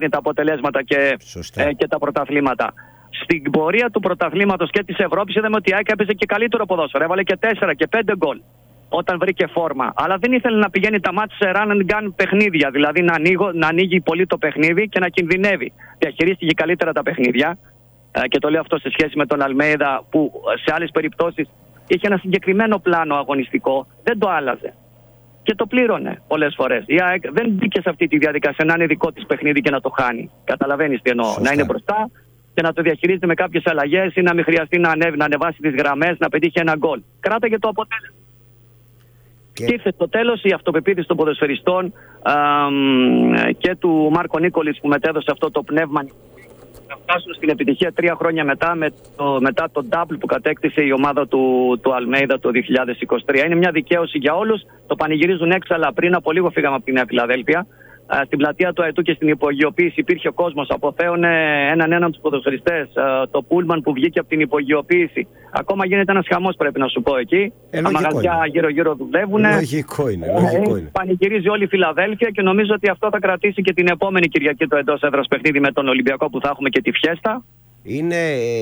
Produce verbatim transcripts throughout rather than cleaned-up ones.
παίρνει τα αποτελέσματα και, ε, και τα πρωταθλήματα. Στην πορεία του πρωταθλήματος και της Ευρώπης είδαμε ότι η ΑΕΚ έπαιζε και καλύτερο ποδόσφαιρο. Έβαλε και τέσσερα και πέντε γκολ όταν βρήκε φόρμα. Αλλά δεν ήθελε να πηγαίνει τα μάτς σε run and gun παιχνίδια. Δηλαδή να, ανοίγω, να ανοίγει πολύ το παιχνίδι και να κινδυνεύει. Διαχειρίστηκε καλύτερα τα παιχνίδια. Ε, και το λέω αυτό σε σχέση με τον Αλμέιδα, που σε άλλες περιπτώσεις είχε ένα συγκεκριμένο πλάνο αγωνιστικό. Δεν το άλλαζε. Και το πλήρωνε πολλές φορές. Η ΑΕΚ δεν μπήκε σε αυτή τη διαδικασία να είναι δικό της παιχνίδι και να το χάνει. Καταλαβαίνεις τι εννοώ. Να είναι μπροστά και να το διαχειρίζεται με κάποιες αλλαγές ή να μην χρειαστεί να ανέβει, να ανεβάσει τις γραμμές, να πετύχει ένα γκολ. Κράταγε το αποτέλεσμα. Και ήρθε στο τέλος η αυτοπεποίθηση των ποδοσφαιριστών α, και του Μάρκο Νίκολιτς, που μετέδωσε αυτό το πνεύμα να φτάσουν στην επιτυχία τρία χρόνια μετά, με το, μετά το double που κατέκτησε η ομάδα του, του Αλμέιδα το δύο χιλιάδες είκοσι τρία. Είναι μια δικαίωση για όλους. Το πανηγυρίζουν έξαλα. Πριν από λίγο φύγαμε από τη Νέα Φιλαδέλφια. Στην πλατεία του Αετού και στην υπογειοποίηση υπήρχε ο κόσμος. Αποθέωνε έναν έναν τους ποδοσφαιριστές. Το πούλμαν που βγήκε από την υπογειοποίηση. Ακόμα γίνεται ένας χαμός, πρέπει να σου πω εκεί. Ε, τα μαγαζιά γύρω-γύρω δουλεύουν. Λογικό είναι. Λογικό είναι. Πανηγυρίζει όλη η Φιλαδέλφια και νομίζω ότι αυτό θα κρατήσει και την επόμενη Κυριακή το εντός έδρας παιχνίδι με τον Ολυμπιακό, που θα έχουμε και τη φιέστα. Είναι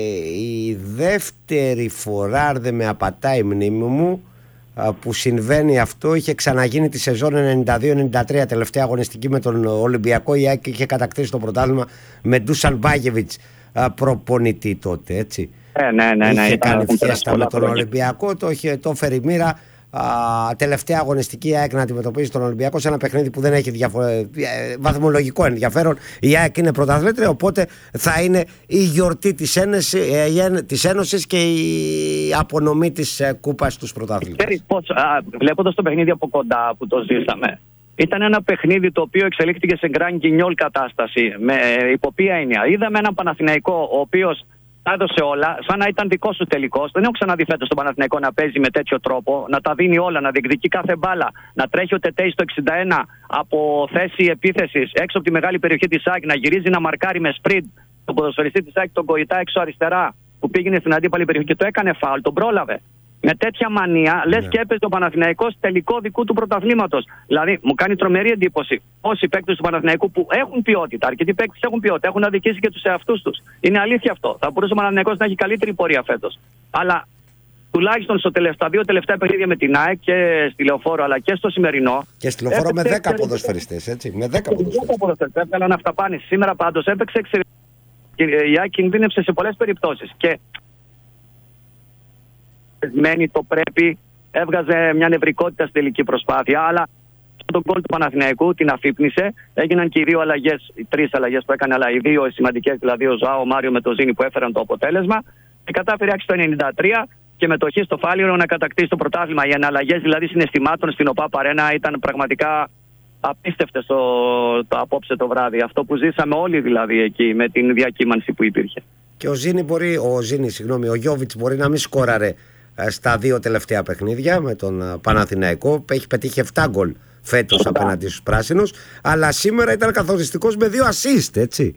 η δεύτερη φορά, αν δεν με απατάει η μνήμη μου, που συμβαίνει αυτό. Είχε ξαναγίνει τη σεζόν ενενήντα δύο ενενήντα τρία, τελευταία αγωνιστική με τον Ολυμπιακό. Η ΑΕΚ είχε κατακτήσει το πρωτάθλημα με Ντούσαν Μπάγεβιτς προπονητή τότε, έτσι. Ε, ναι, ναι, ναι, είχε κάνει φιέστα με τον Ολυμπιακό. Το είχε το φέρει μοίρα. Α, τελευταία αγωνιστική η ΑΕΚ να αντιμετωπίσει τον Ολυμπιακό σε ένα παιχνίδι που δεν έχει διαφο... βαθμολογικό ενδιαφέρον. Η ΑΕΚ είναι πρωταθλήτρια, οπότε θα είναι η γιορτή της, Ένωση, ε, της Ένωσης και η απονομή της ε, κούπας στους πρωταθλητές. Βλέποντας το παιχνίδι από κοντά που το ζήσαμε, ήταν ένα παιχνίδι το οποίο εξελίχθηκε σε γκραν γκινιόλ κατάσταση. Με υπό ποια έννοια? Είδαμε έναν Παναθηναϊκό ο οποίος έδωσε όλα, σαν να ήταν δικό σου τελικός. Δεν έχω ξαναδεί φέτος τον Παναθηναϊκό να παίζει με τέτοιο τρόπο, να τα δίνει όλα, να διεκδικεί κάθε μπάλα, να τρέχει ο Τετέι στο εξήντα ένα από θέση επίθεσης έξω από τη μεγάλη περιοχή της ΑΕΚ, να γυρίζει να μαρκάρει με σπριντ τον ποδοσφαιριστή της ΑΕΚ, τον Κοϊτά έξω αριστερά, που πήγαινε στην αντίπαλη περιοχή και το έκανε φάουλ, τον πρόλαβε. Με τέτοια μανία, λες, ναι, και έπαιζε ο Παναθηναϊκός τελικό δικού του πρωταθλήματος. Δηλαδή, μου κάνει τρομερή εντύπωση όσοι παίκτες του Παναθηναϊκού που έχουν ποιότητα, αρκετοί παίκτες έχουν ποιότητα, έχουν αδικήσει και τους εαυτούς τους. Είναι αλήθεια αυτό. Θα μπορούσε ο Παναθηναϊκός να έχει καλύτερη πορεία φέτος. Αλλά τουλάχιστον στο τελευταία, δύο τελευταία παιχνίδια με την ΑΕΚ και στη Λεωφόρο, αλλά και στο σημερινό. Και στη Λεωφόρο με δέκα ποδοσφαιριστές, έτσι. Με δέκα ποδοσφαιριστές. Έβγαλαν αυταπάνηση. Σήμερα πάντως έπαιξε εξαιρετικά. Η ΑΕΚ κινδύνευσε σε πολλές περιπτώσεις. Και μένει το πρέπει, έβγαζε μια νευρικότητα στη τελική προσπάθεια, αλλά στον γκολ του Παναθηναϊκού την αφύπνισε. Έγιναν και οι δύο αλλαγές, οι τρεις αλλαγές που έκανε, αλλά οι δύο σημαντικές, δηλαδή ο Ζωάο Μάριο με το Ζήνη, που έφεραν το αποτέλεσμα. Και κατάφερε άξι το ενενήντα τρία και με το χ στο Φάληρο να κατακτήσει το πρωτάθλημα. Οι αναλλαγές δηλαδή συναισθημάτων στην ΟΠΑΠ Αρένα ήταν πραγματικά απίστευτες το, το απόψε το βράδυ. Αυτό που ζήσαμε όλοι δηλαδή εκεί, με την διακύμανση που υπήρχε. Και ο Ζήνη μπορεί, ο Ζήνη, συγγνώμη, ο Γιόβιτς μπορεί να μην σκόραρε στα δύο τελευταία παιχνίδια με τον Παναθηναϊκό. Έχει πετύχει επτά γκολ φέτος απέναντι στους πράσινους, αλλά σήμερα ήταν καθοριστικός με δύο assist, έτσι.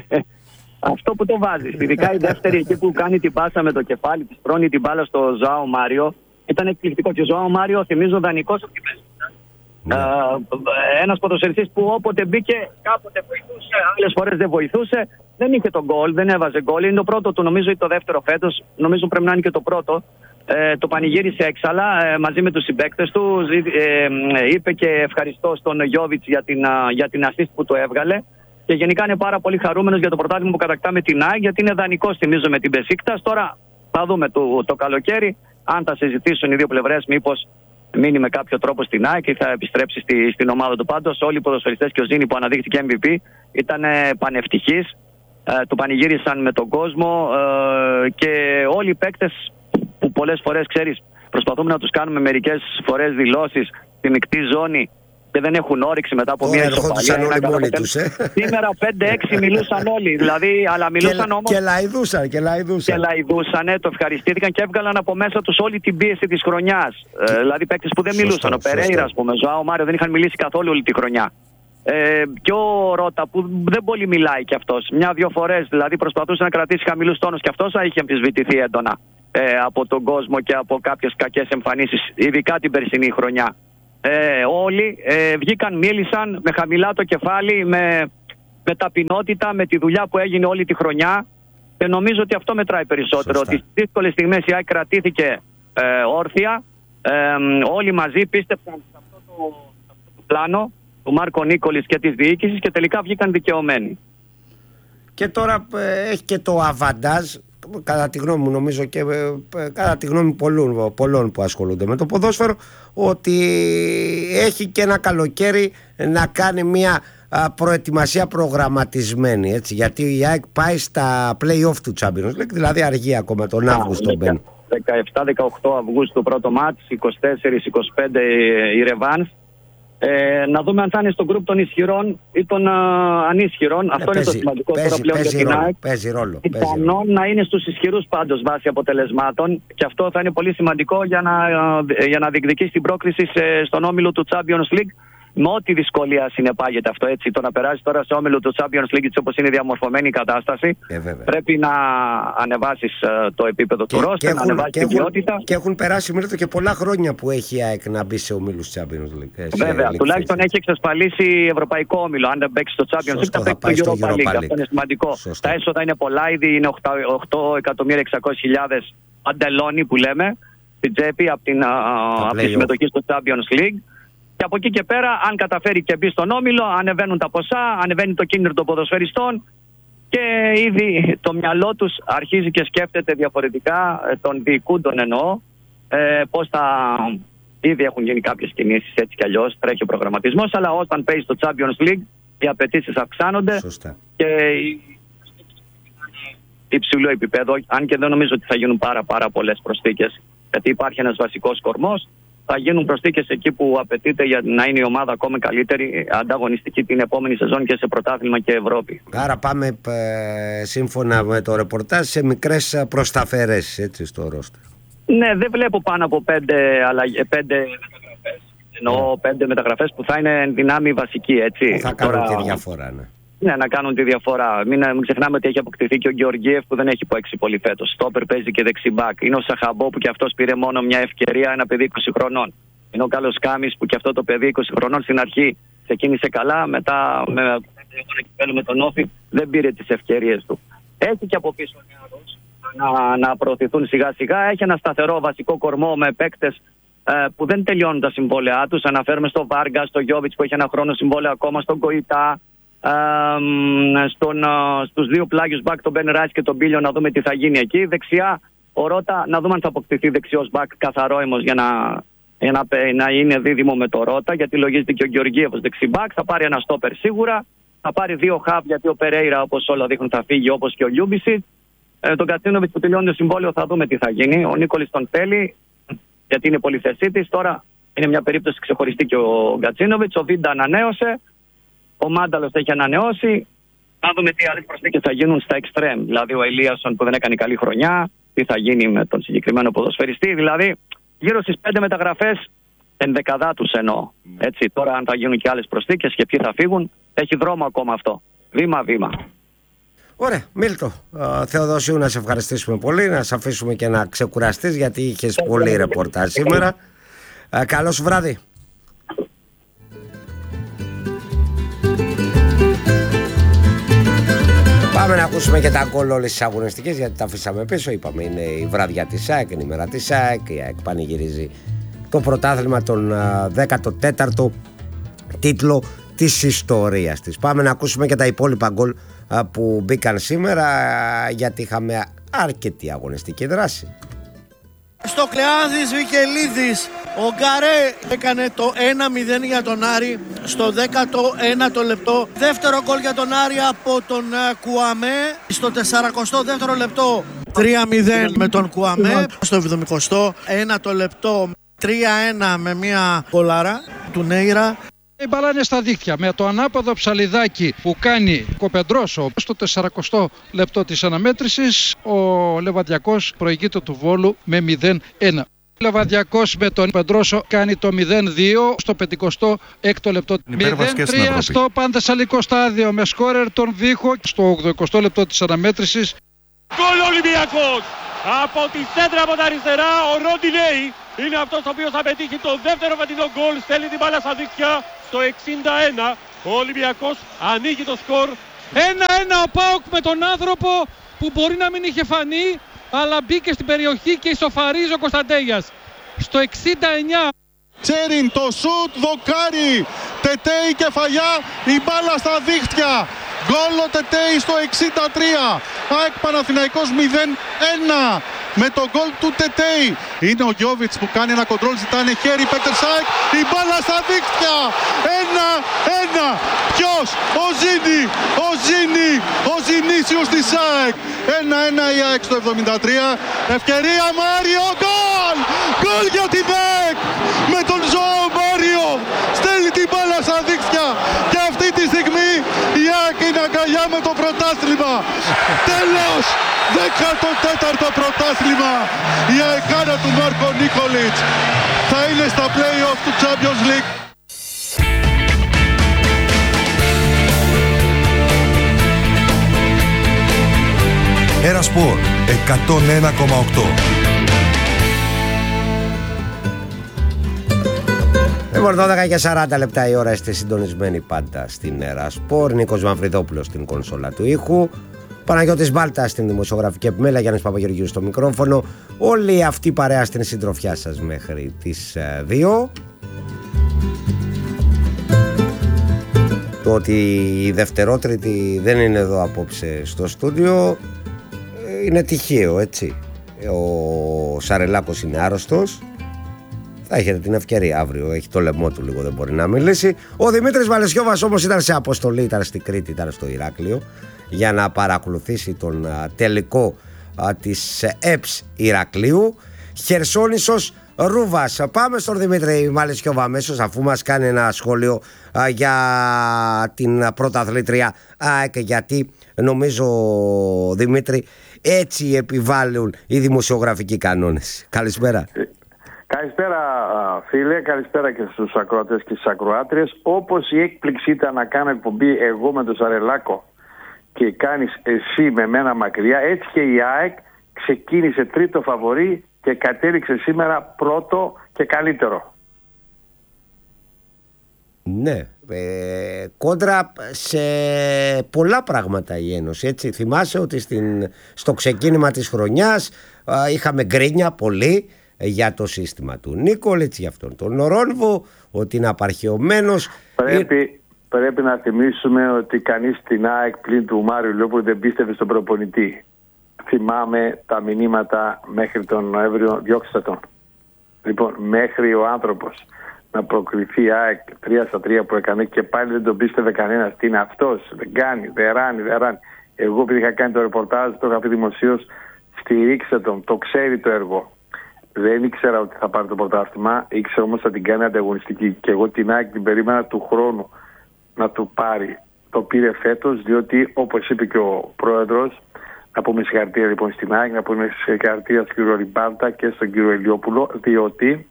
Αυτό που το βάζεις. Ειδικά η δεύτερη εκεί που κάνει την πάσα με το κεφάλι της, τρώνει την μπάλα στο Ζωάο Μάριο, ήταν εκπληκτικό. Και ο Ζωάο Μάριο, θυμίζω, δανεικός από την μέση. Ναι. Uh, ένας ποδοσφαιριστής που όποτε μπήκε κάποτε βοηθούσε, άλλες φορές δεν βοηθούσε, δεν είχε τον γκολ, δεν έβαζε γκολ. Είναι το πρώτο του, νομίζω, ή το δεύτερο φέτος, νομίζω πρέπει να είναι και το πρώτο. Ε, το πανηγύρισε έξαλα ε, μαζί με τους συμπαίκτες του. Ε, ε, είπε και ευχαριστώ στον Γιόβιτς για την, α, για την assist που το έβγαλε. Και γενικά είναι πάρα πολύ χαρούμενος για το πρωτάθλημα που κατακτάμε την ΑΕΚ, γιατί είναι δανεικός, θυμίζω, με την Μπεσίκτας. Τώρα θα δούμε το, το καλοκαίρι αν θα συζητήσουν οι δύο πλευρές, μήπως μείνει με κάποιο τρόπο στην ΑΕΚ και θα επιστρέψει στη, στην ομάδα του. Πάντως όλοι οι ποδοσφαιριστές και ο Ζήνη που αναδείχθηκε εμ βι πι ήταν πανευτυχείς, ε, το πανηγύρισαν με τον κόσμο ε, και όλοι οι παίκτες που πολλές φορές, ξέρεις, προσπαθούμε να τους κάνουμε μερικές φορές δηλώσεις στη μεικτή ζώνη και δεν έχουν όρεξη μετά από μια ισοπαλία. Ε. Σήμερα πέντε έξι μιλούσαν όλοι, δηλαδή, αλλά μιλούσαν και, όμως. Και λαϊδούσαν, και λαϊδούσαν. Και λαϊδούσαν, το ευχαριστήθηκαν και έβγαλαν από μέσα τους όλη την πίεση της χρονιάς. Ε, δηλαδή παίκτες που δεν σωστό, μιλούσαν. Ο Περέιρα, ας πούμε, Ζωάο Μάριο δεν είχαν μιλήσει καθόλου όλη τη χρονιά. Ε, και ο Ρώτα που δεν πολύ μιλάει κι αυτός. Μια-δυο φορές δηλαδή προσπαθούσε να κρατήσει χαμηλούς τόνους και αυτός θα είχε αμφισβητηθεί έντονα ε, από τον κόσμο και από κάποιες κακές εμφανίσεις, ειδικά την περσινή χρονιά. Ε, όλοι ε, βγήκαν, μίλησαν με χαμηλά το κεφάλι, με, με ταπεινότητα, με τη δουλειά που έγινε όλη τη χρονιά. Και νομίζω ότι αυτό μετράει περισσότερο. Σωστά. Ότι στις δύσκολες στιγμές η ΑΕΚ κρατήθηκε ε, όρθια. Ε, όλοι μαζί πίστεψαν σε αυτό το, σε αυτό το πλάνο του Μάρκο Νίκολης και της διοίκησης και τελικά βγήκαν δικαιωμένοι. Και τώρα ε, έχει και το αβαντάζ, κατά τη γνώμη μου, νομίζω και ε, κατά τη γνώμη πολλών, πολλών που ασχολούνται με το ποδόσφαιρο, ότι έχει και ένα καλοκαίρι να κάνει μια α, προετοιμασία προγραμματισμένη, έτσι, γιατί η ΑΕΚ πάει στα play-off του Champions League, δηλαδή αργεί ακόμα τον Αύγουστο μπαίνει. δεκαεπτά δεκαοκτώ Αυγούστου πρώτο μάτς, είκοσι τέσσερα είκοσι πέντε η ρεβάνς. Ε, να δούμε αν θα είναι στο γκρουπ των ισχυρών ή των α, ανίσχυρων. Ε, Αυτό παίζει, είναι το σημαντικό παίζει, τώρα πλέον παίζει για την ρόλο, ΑΕΚ. Παίζει ρόλο. Πιθανόν να είναι στους ισχυρούς πάντως βάσει αποτελεσμάτων και αυτό θα είναι πολύ σημαντικό για να, για να διεκδικήσει την πρόκριση σε, στον όμιλο του Champions League. Με ό,τι δυσκολία συνεπάγεται αυτό, έτσι. Το να περάσει τώρα σε όμιλο του Champions League, όπως είναι διαμορφωμένη η κατάσταση, ε, πρέπει να ανεβάσεις uh, το επίπεδο και, του ρόστερ, να ανεβάσεις την ποιότητα. Και έχουν περάσει μίλητο και πολλά χρόνια που έχει η ΑΕΚ να μπει σε ομίλους Champions League. Βέβαια, League τουλάχιστον έχει εξασφαλίσει ευρωπαϊκό όμιλο. Αν δεν παίξει στο Champions League, θα παίξει το Europa League. League. Αυτό είναι σημαντικό. Σωστό. Τα έσοδα είναι πολλά, ήδη είναι οκτώ εκατομμύρια εξακόσιες χιλιάδες αντελώνει που λέμε στην τσέπη από, την, από τη συμμετοχή στο Champions League. Και από εκεί και πέρα, αν καταφέρει και μπει στον όμιλο, ανεβαίνουν τα ποσά, ανεβαίνει το κίνητρο των ποδοσφαιριστών και ήδη το μυαλό τους αρχίζει και σκέφτεται διαφορετικά, των διοικούντων εννοώ, ε, πώς θα... Ήδη έχουν γίνει κάποιες κινήσεις έτσι κι αλλιώς, τρέχει ο προγραμματισμός, αλλά όταν παίζει στο Champions League οι απαιτήσεις αυξάνονται. Σωστά. Και υψηλό επίπεδο, αν και δεν νομίζω ότι θα γίνουν πάρα, πάρα πολλές προσθήκες, γιατί υπάρχει ένας βασικός κορμός. Θα γίνουν προσθήκες εκεί που απαιτείται για να είναι η ομάδα ακόμα καλύτερη, ανταγωνιστική την επόμενη σεζόν και σε πρωτάθλημα και Ευρώπη. Άρα πάμε ε, σύμφωνα με το ρεπορτάζ σε μικρές προσταφαιρές, έτσι, στο ρόστερ. Ναι, δεν βλέπω πάνω από πέντε, αλλαγές, πέντε μεταγραφές. Εννοώ yeah. πέντε μεταγραφές που θα είναι εν δυνάμει βασική, έτσι. Που θα κάνουν Τώρα... τη διαφορά, ναι. Ναι, να κάνουν τη διαφορά. Μην, μην ξεχνάμε ότι έχει αποκτηθεί και ο Γεωργίευ που δεν έχει παίξει πολύ φέτος. Στόπερ παίζει και δεξιμπάκ. Είναι ο Σαχαμπό που και αυτός πήρε μόνο μια ευκαιρία, ένα παιδί είκοσι χρονών. Είναι ο Κάλος Κάμης που και αυτό το παιδί είκοσι χρονών στην αρχή ξεκίνησε καλά. Μετά με, με τον Όφη δεν πήρε τις ευκαιρίες του. Έχει και από πίσω νεαρούς να, να προωθηθούν σιγά σιγά. Έχει ένα σταθερό βασικό κορμό με παίκτες ε, που δεν τελειώνουν τα συμβόλαιά τους. Αναφέρουμε στο Βάργα, στο Γιόβιτς που έχει ένα χρόνο συμβόλαιο ακόμα, στον Κοϊτά. Uh, στον, uh, στους δύο πλάγιους μπακ, τον Μπεν Ράις και τον Μπίλιο, να δούμε τι θα γίνει εκεί. Δεξιά ο Ρώτα, να δούμε αν θα αποκτηθεί δεξιός μπακ καθαρόαιμος για, να, για να, να είναι δίδυμο με το Ρώτα, γιατί λογίζεται και ο Γεωργίευος δεξιμπακ. Θα πάρει ένα στόπερ σίγουρα, θα πάρει δύο χαβ, γιατί ο Περέιρα, όπως όλα δείχνουν, θα φύγει, όπως και ο Λιούμπισιτ. ε, τον Κατσίνοβιτς που τελειώνει το συμβόλαιο θα δούμε τι θα γίνει. Ο Νίκολης τον θέλει γιατί είναι πολυθεσίτης. Τώρα είναι μια περίπτωση ξεχωριστή και ο Κατσίνοβιτς. Ο Βίντα ανανέωσε. Ο Μάνταλος έχει ανανεώσει. Να δούμε τι άλλες προσθήκες θα γίνουν στα εξτρέμ. Δηλαδή ο Ελίασον που δεν έκανε καλή χρονιά, τι θα γίνει με τον συγκεκριμένο ποδοσφαιριστή. Δηλαδή γύρω στις πέντε μεταγραφές ενδεκαδά τους εννοώ. Έτσι, τώρα αν θα γίνουν και άλλες προσθήκες και ποιοι θα φύγουν, έχει δρόμο ακόμα αυτό. Βήμα-βήμα. Ωραία, Μίλτο. Uh, Θεοδοσίου, να σε ευχαριστήσουμε πολύ. Να σε αφήσουμε και να ξεκουραστείς, γιατί είχες πολύ ρεπορτάζ σήμερα. Uh, καλό σου βράδυ. Πάμε να ακούσουμε και τα γκολ όλες τις αγωνιστικές, γιατί τα αφήσαμε πίσω. Είπαμε είναι η βράδια της ΑΕΚ, είναι η μέρα της ΑΕΚ. Η ΑΕΚ πανηγυρίζει το πρωτάθλημα, τον δέκατο τέταρτο τίτλο της ιστορίας της. Πάμε να ακούσουμε και τα υπόλοιπα γκολ που μπήκαν σήμερα, γιατί είχαμε αρκετή αγωνιστική δράση. Στο Κλεάνθης Βικελίδης ο Γκαρέ έκανε το ένα μηδέν για τον Άρη στο δέκατο ένατο λεπτό. Δεύτερο γκολ για τον Άρη από τον Κουαμέ στο σαρανταεκτό δεύτερο λεπτό. τρία μηδέν με τον Κουαμέ στο εβδομηκοστό ένατο λεπτό. τρία ένα με μια γκολάρα του Νέιρα. Η μπάλα είναι στα δίχτυα με το ανάποδο ψαλιδάκι που κάνει Κοπεντρόσο στο σαρανταεκτό λεπτό της αναμέτρησης. Ο Λεβαδιακός προηγείται του Βόλου με μηδέν ένα. Ο Λεβαδιακός με τον Πεντρόσο κάνει το μηδέν δύο στο πενηκοστό έκτο λεπτό. μηδέν τρία στο Πανθεσσαλικό στάδιο με σκόρερ τον Βίχο στο ογδοηκοστό λεπτό της αναμέτρησης. Γκολ Ολυμπιακός! Από τη σέντρα από τα αριστερά ο Ροντινέι είναι αυτός ο οποίος θα πετύχει το δεύτερο φετινό γκολ. Στέλνει την μπάλα στα δίχτυα στο εξήντα ένα. Ο Ολυμπιακός ανοίγει το σκορ ένα-ένα ο ΠΑΟΚ με τον άνθρωπο που μπορεί να μην είχε φανεί, αλλά μπήκε στην περιοχή και ισοφαρίζει ο Κωνσταντέγιας. Στο εξήντα εννιά. Τσέριν το σουτ, δοκάρι, Τετέι κεφαλιά, η μπάλα στα δίχτυα. Γκολ ο Τετέι στο εξήντα τρία. ΑΕΚ Παναθηναϊκός μηδέν ένα. Με το γκολ του Τετέι. Είναι ο Γιόβιτς που κάνει ένα κοντρόλ, ζητάνε χέρι, παίκτες ΑΕΚ, η μπάλα στα δίχτυα. ένα ένα. Ποιος? Ο Ζήνη, ο Ζήνη, ο Ζηνίσιος της ΑΕΚ. ένα ένα η ΑΕΚ στο εβδομήντα τρία. Ευκαιρία Μάριο, γκολ! Γκολ για την ΑΕΚ! Με τον Ζωό Μάριο στέλνει την μπάλα στα δίχτυα. Και αυτή τη στιγμή η ΑΕΚ είναι αγκαλιά με το πρωτάθλημα. Τέλος! δέκατο τέταρτο πρωτάθλημα. Η αεκάνα του Μάρκο Νίκολιτς θα είναι στα play-off του Champions League. Ένα Σπορ εκατόν ένα κόμμα οκτώ. Λοιπόν, δώδεκα και σαράντα λεπτά η ώρα, είστε συντονισμένοι πάντα στην Ένα Σπορ. Νίκος Μαυριδόπουλος στην κονσόλα του ήχου, Παναγιώτης Μπάλτα στην δημοσιογραφική επιμέλεια, Γιάννης Παπαγεωργίου στο μικρόφωνο. Όλη αυτή η παρέα στην συντροφιά σας μέχρι τις δύο. Το ότι η δευτερότριτη δεν είναι εδώ απόψε στο στούντιο είναι τυχαίο, έτσι. Ο Σαρελάκος είναι άρρωστος. Θα έχετε την ευκαιρία αύριο, έχει το λαιμό του λίγο, δεν μπορεί να μιλήσει. Ο Δημήτρης Βαλεσιώβας όμως ήταν σε αποστολή, ήταν στην Κρήτη, ήταν στο Ηράκλειο, για να παρακολουθήσει τον α, τελικό α, της ΕΠΣ Ηρακλείου. Χερσόνησος Ρούβας. Πάμε στον Δημήτρη Βαλεσιώβα αμέσως, αφού μας κάνει ένα σχόλιο α, για την πρωταθλήτρια ΑΕΚ, γιατί νομίζω, Δημήτρη, έτσι επιβάλλουν οι δημοσιογραφικοί κανόνες. Καλησπέρα. Καλησπέρα φίλε, καλησπέρα και στους ακροατές και στις ακροάτριες. Όπως η έκπληξη ήταν να κάνω εκπομπή εγώ με τον Σαρελάκο και κάνεις εσύ με μένα μακριά, έτσι και η ΑΕΚ ξεκίνησε τρίτο φαβορί και κατέληξε σήμερα πρώτο και καλύτερο. Ναι, ε, κόντρα σε πολλά πράγματα η Ένωση, έτσι. Θυμάσαι ότι στην, στο ξεκίνημα της χρονιάς α, είχαμε γκρίνια πολύ για το σύστημα του Νίκολιτς, για αυτόν τον Ορόνβο, ότι είναι απαρχαιωμένος. Πρέπει, πρέπει να θυμίσουμε ότι κανείς στην ΑΕΚ πλην του Μάριου Λιόπουλου δεν πίστευε στον προπονητή. Θυμάμαι τα μηνύματα μέχρι τον Νοέμβριο, διώξτε τον. Λοιπόν, μέχρι ο άνθρωπος να προκριθεί η ΑΕΚ τρία στα τρία που έκανε και πάλι δεν τον πίστευε κανένας. Τι είναι αυτός, δεν κάνει, δεν ράνει, δεν ράνει. Εγώ επειδή είχα κάνει το ρεπορτάζ, το είχα πει δημοσίως, στηρίξτε τον, το ξέρει το έργο. Δεν ήξερα ότι θα πάρει το πρωτάθλημα, ήξερα όμως ότι την κάνει ανταγωνιστική. Και εγώ την ΑΕΚ την περίμενα του χρόνου να του πάρει. Το πήρε φέτος, διότι όπως είπε και ο πρόεδρος, να πούμε συγχαρητήρια λοιπόν στην ΑΕΚ, να πούμε συγχαρητήρια στον κύριο Ριμπάντα και στον κύριο Ηλιόπουλο, διότι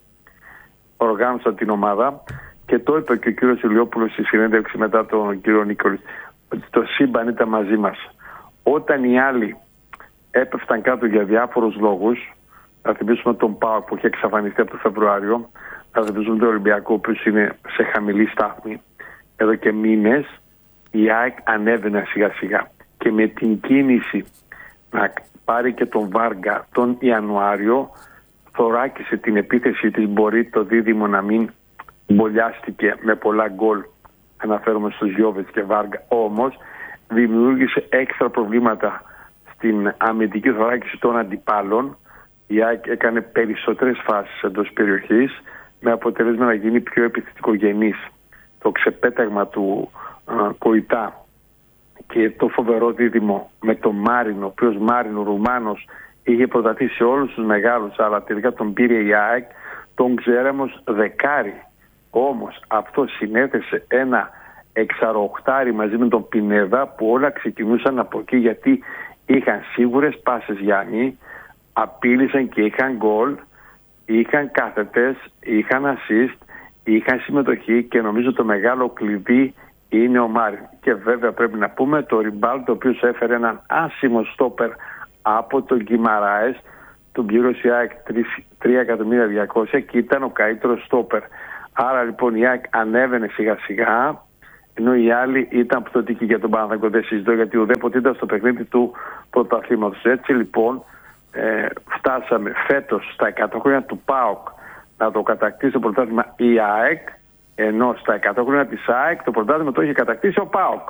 οργάνωσαν την ομάδα και το είπε και ο κύριος Ηλιόπουλος στη συνέντευξη μετά τον κύριο Νίκολη, ότι το σύμπαν ήταν μαζί μας. Όταν οι άλλοι έπεφταν κάτω για διάφορους λόγους, να θυμίσουμε τον ΠΑΟΚ που είχε εξαφανιστεί από το Φεβρουάριο, να θυμίσουμε τον Ολυμπιακό, ο οποίος είναι σε χαμηλή στάθμη εδώ και μήνες, η ΑΕΚ ανέβαινε σιγά σιγά. Και με την κίνηση να πάρει και τον Βάργα τον Ιανουάριο, θωράκισε την επίθεση της. Μπορεί το δίδυμο να μην μπολιάστηκε με πολλά γκολ, αναφέρομαι στους Γιόβετς και Βάργα, όμως δημιούργησε έξτρα προβλήματα στην αμυντική θωράκιση των αντιπάλων. Η ΑΕΚ έκανε περισσότερες φάσεις εντός περιοχής, με αποτέλεσμα να γίνει πιο επιθετικογενής. Το ξεπέταγμα του α, Κοϊτά και το φοβερό δίδυμο με τον Μάρινο, ο οποίος Μάρινο Ρουμάνος είχε προταθεί σε όλους τους μεγάλους, αλλά τελικά τον πήρε η ΑΕΚ, τον ξέραμε ως δεκάρι. Όμως αυτό συνέθεσε ένα εξαροχτάρι μαζί με τον Πινέδα, που όλα ξεκινούσαν από εκεί, γιατί είχαν σίγουρες πάσες Γιάννη, απείλησαν και είχαν γκολ, είχαν κάθετες, είχαν assist, είχαν συμμετοχή, και νομίζω το μεγάλο κλειδί είναι ο Μάριν. Και βέβαια πρέπει να πούμε το Ριμπάλ, το οποίο έφερε έναν άσημο στόπερ από τον Γκιμαράες, τον πλήρωσε η ΑΕΚ τρία εκατομμύρια διακόσια και ήταν ο καλύτερος στόπερ. Άρα λοιπόν η ΑΕΚ ανέβαινε σιγά σιγά, ενώ οι άλλοι ήταν πτωτικοί για τον Παναθηναϊκό. Δεν συζητώ, γιατί ουδέποτε ήταν στο παιχνίδι του πρωταθλήματος. Έτσι λοιπόν ε, φτάσαμε φέτος στα εκατό χρόνια του ΠΑΟΚ να το κατακτήσει το πρωτάθλημα η ΑΕΚ, ενώ στα εκατό χρόνια της ΑΕΚ το πρωτάθλημα το είχε κατακτήσει ο ΠΑΟΚ.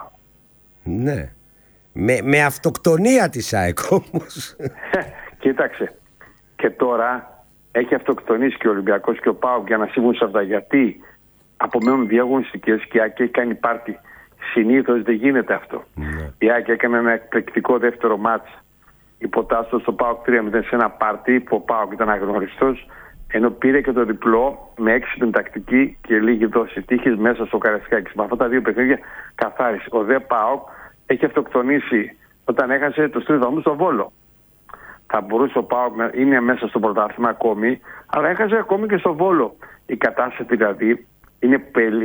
Ναι. Με, με αυτοκτονία της ΑΕΚ όμως. Κοίταξε. Και τώρα έχει αυτοκτονήσει και ο Ολυμπιακός και ο ΠΑΟΚ για να συμβούν σε αυτά. Γιατί απομένουν δύο αγωνιστικές και η ΑΕΚ έχει κάνει πάρτι. Συνήθως δεν γίνεται αυτό. Ναι. Η ΑΕΚ έκανε ένα εκπληκτικό δεύτερο μάτς υποτάσσοντας στο ΠΑΟΚ τρία μηδέν σε ένα πάρτι που ο ΠΑΟΚ ήταν αγνώριστος, ενώ πήρε και το διπλό με έξυπνη τακτική και λίγη δόση τύχης μέσα στο Καραϊσκάκη. Με αυτά τα δύο παιχνίδια καθάρισε. Ο δε ΠΑΟΚ έχει αυτοκτονήσει όταν έχασε τους τρεις βαθμούς στο Βόλο. Θα μπορούσε ο ΠΑΟΚ να είναι μέσα στο πρωτάθλημα ακόμη, αλλά έχασε ακόμη και στο Βόλο. Η κατάσταση δηλαδή είναι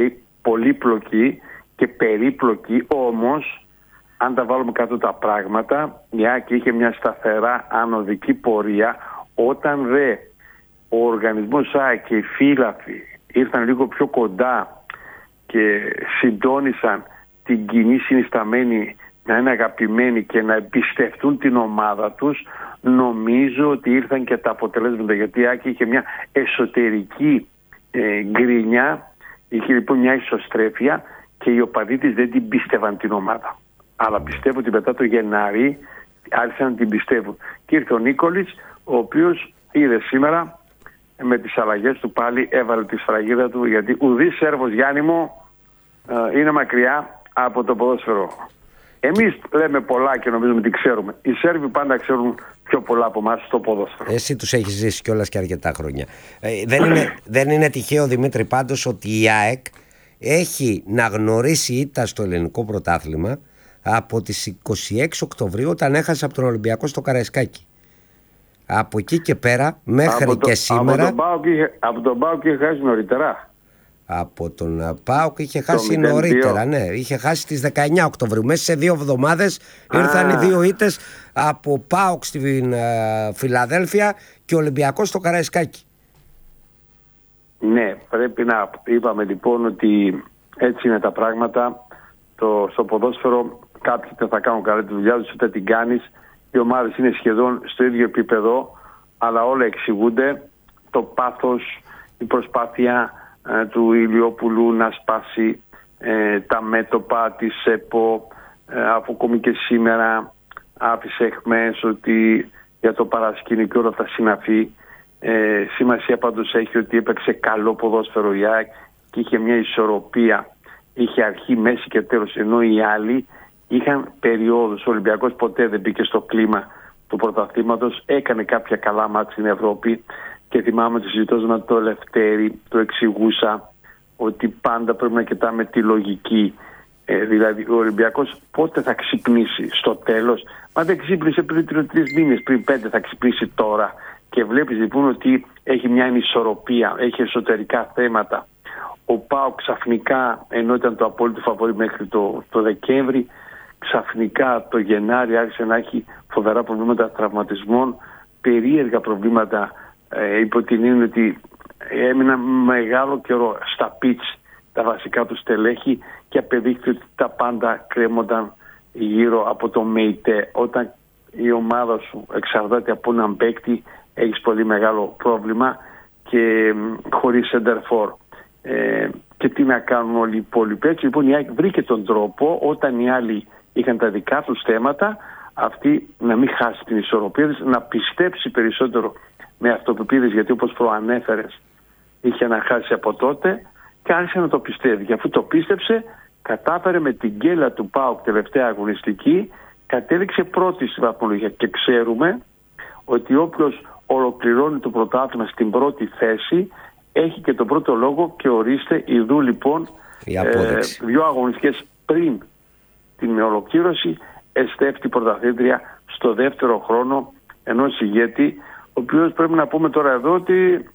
πολύπλοκη και περίπλοκη, όμως αν τα βάλουμε κάτω τα πράγματα, η ΑΕΚ είχε μια σταθερά ανωδική πορεία. Όταν δε ο οργανισμός ΑΕΚ και οι φύλαθοι ήρθαν λίγο πιο κοντά και συντόνισαν την κοινή συνισταμένη να είναι αγαπημένοι και να εμπιστευτούν την ομάδα τους, νομίζω ότι ήρθαν και τα αποτελέσματα, γιατί η ΑΕΚ είχε μια εσωτερική ε, γκρινιά, είχε λοιπόν μια ισοστρέφεια και οι οπαδοί της δεν την πίστευαν την ομάδα. Αλλά πιστεύω ότι μετά το Γενάρη άρχισαν να την πιστεύουν. Και ήρθε ο Νίκολιτς, ο οποίος είδε σήμερα με τις αλλαγές του πάλι έβαλε τη σφραγίδα του, γιατί ουδής Σέρβος, Γιάννη μου, ε, είναι μακριά από το ποδόσφαιρο. Εμείς λέμε πολλά και νομίζουμε ότι ξέρουμε. Οι Σέρβοι πάντα ξέρουν πιο πολλά από εμάς στο ποδόσφαιρο. Εσύ τους έχεις ζήσει κιόλας και αρκετά χρόνια. Ε, δεν, είναι, δεν είναι τυχαίο, Δημήτρη, πάντως, ότι η ΑΕΚ έχει να γνωρίσει ήττα στο ελληνικό πρωτάθλημα από τις είκοσι έξι Οκτωβρίου, όταν έχασε από τον Ολυμπιακό στο Καραϊσκάκι. Από εκεί και πέρα μέχρι από και το, σήμερα. Από τον ΠΑΟΚ είχε χάσει νωρίτερα. Από τον ΠΑΟΚ είχε χάσει νωρίτερα, ναι. Είχε χάσει στις δεκαεννιά Οκτωβρίου. Μέσα σε δύο εβδομάδες ήρθαν οι δύο ήττες από ΠΑΟΚ στην uh, Φιλαδέλφια και Ολυμπιακό στο Καραϊσκάκι. Ναι, πρέπει να είπαμε λοιπόν ότι έτσι είναι τα πράγματα. Το, στο ποδόσφαιρο κάποιοι δεν θα κάνουν καλά τη δουλειά τους, ούτε την κάνεις. Οι ομάδες είναι σχεδόν στο ίδιο επίπεδο, αλλά όλα εξηγούνται. Το πάθος, η προσπάθεια ε, του Ηλιόπουλου να σπάσει ε, τα μέτωπα της ΕΠΟ, ε, αφού ακόμη και σήμερα άφησε εχμές ότι για το παρασκηνικό όλα θα συναφεί. Ε, σημασία πάντως έχει ότι έπαιξε καλό ποδόσφαιρο η ΑΕΚ και είχε μια ισορροπία. Είχε αρχή, μέση και τέλος, ενώ οι άλλοι είχαν περιόδους. Ο Ολυμπιακός ποτέ δεν μπήκε στο κλίμα του πρωταθλήματος. Έκανε κάποια καλά μάτια στην Ευρώπη και θυμάμαι ότι συζητώντας με το Λευτέρη, το εξηγούσα ότι πάντα πρέπει να κοιτάμε τη λογική. Ε, δηλαδή ο Ολυμπιακός πότε θα ξυπνήσει, στο τέλος? Μα δεν ξύπνησε πριν τρεις μήνες, πριν πέντε, θα ξυπνήσει τώρα. Και βλέπεις λοιπόν ότι έχει μια ανισορροπία, έχει εσωτερικά θέματα. Ο ΠΑΟΚ ξαφνικά, ενώ ήταν το απόλυτο φαβορί μέχρι το, το Δεκέμβρη, ξαφνικά το Γενάρη άρχισε να έχει φοβερά προβλήματα τραυματισμών, περίεργα προβλήματα, ε, υπό την έννοια ότι έμειναν μεγάλο καιρό στα πιτς τα βασικά του στελέχη και απεδείχθηκε ότι τα πάντα κρέμονταν γύρω από το ΜΕΙΤΕ. Όταν η ομάδα σου εξαρτάται από έναν παίκτη, έχεις πολύ μεγάλο πρόβλημα και χωρίς σεντερφόρ. Ε, και τι να κάνουν όλοι οι υπόλοιποι. Έτσι λοιπόν η ΑΕΚ βρήκε τον τρόπο, όταν οι άλλοι είχαν τα δικά τους θέματα, αυτή να μην χάσει την ισορροπία της, να πιστέψει περισσότερο με αυτοπεποίθηση, γιατί όπως προανέφερες είχε να χάσει από τότε και άρχισε να το πιστεύει. Και αφού το πίστεψε, κατάφερε με την γκέλα του ΠΑΟΚ τελευταία αγωνιστική, κατέληξε πρώτη στη βαθμολογία. Και ξέρουμε ότι όποιος ολοκληρώνει το πρωτάθλημα στην πρώτη θέση έχει και τον πρώτο λόγο, και ορίστε ειδού λοιπόν ε, δύο αγωνιστικές πριν την ολοκλήρωση εστέφτη πρωταθλήτρια στο δεύτερο χρόνο ενός ηγέτη, ο οποίος πρέπει να πούμε τώρα εδώ ότι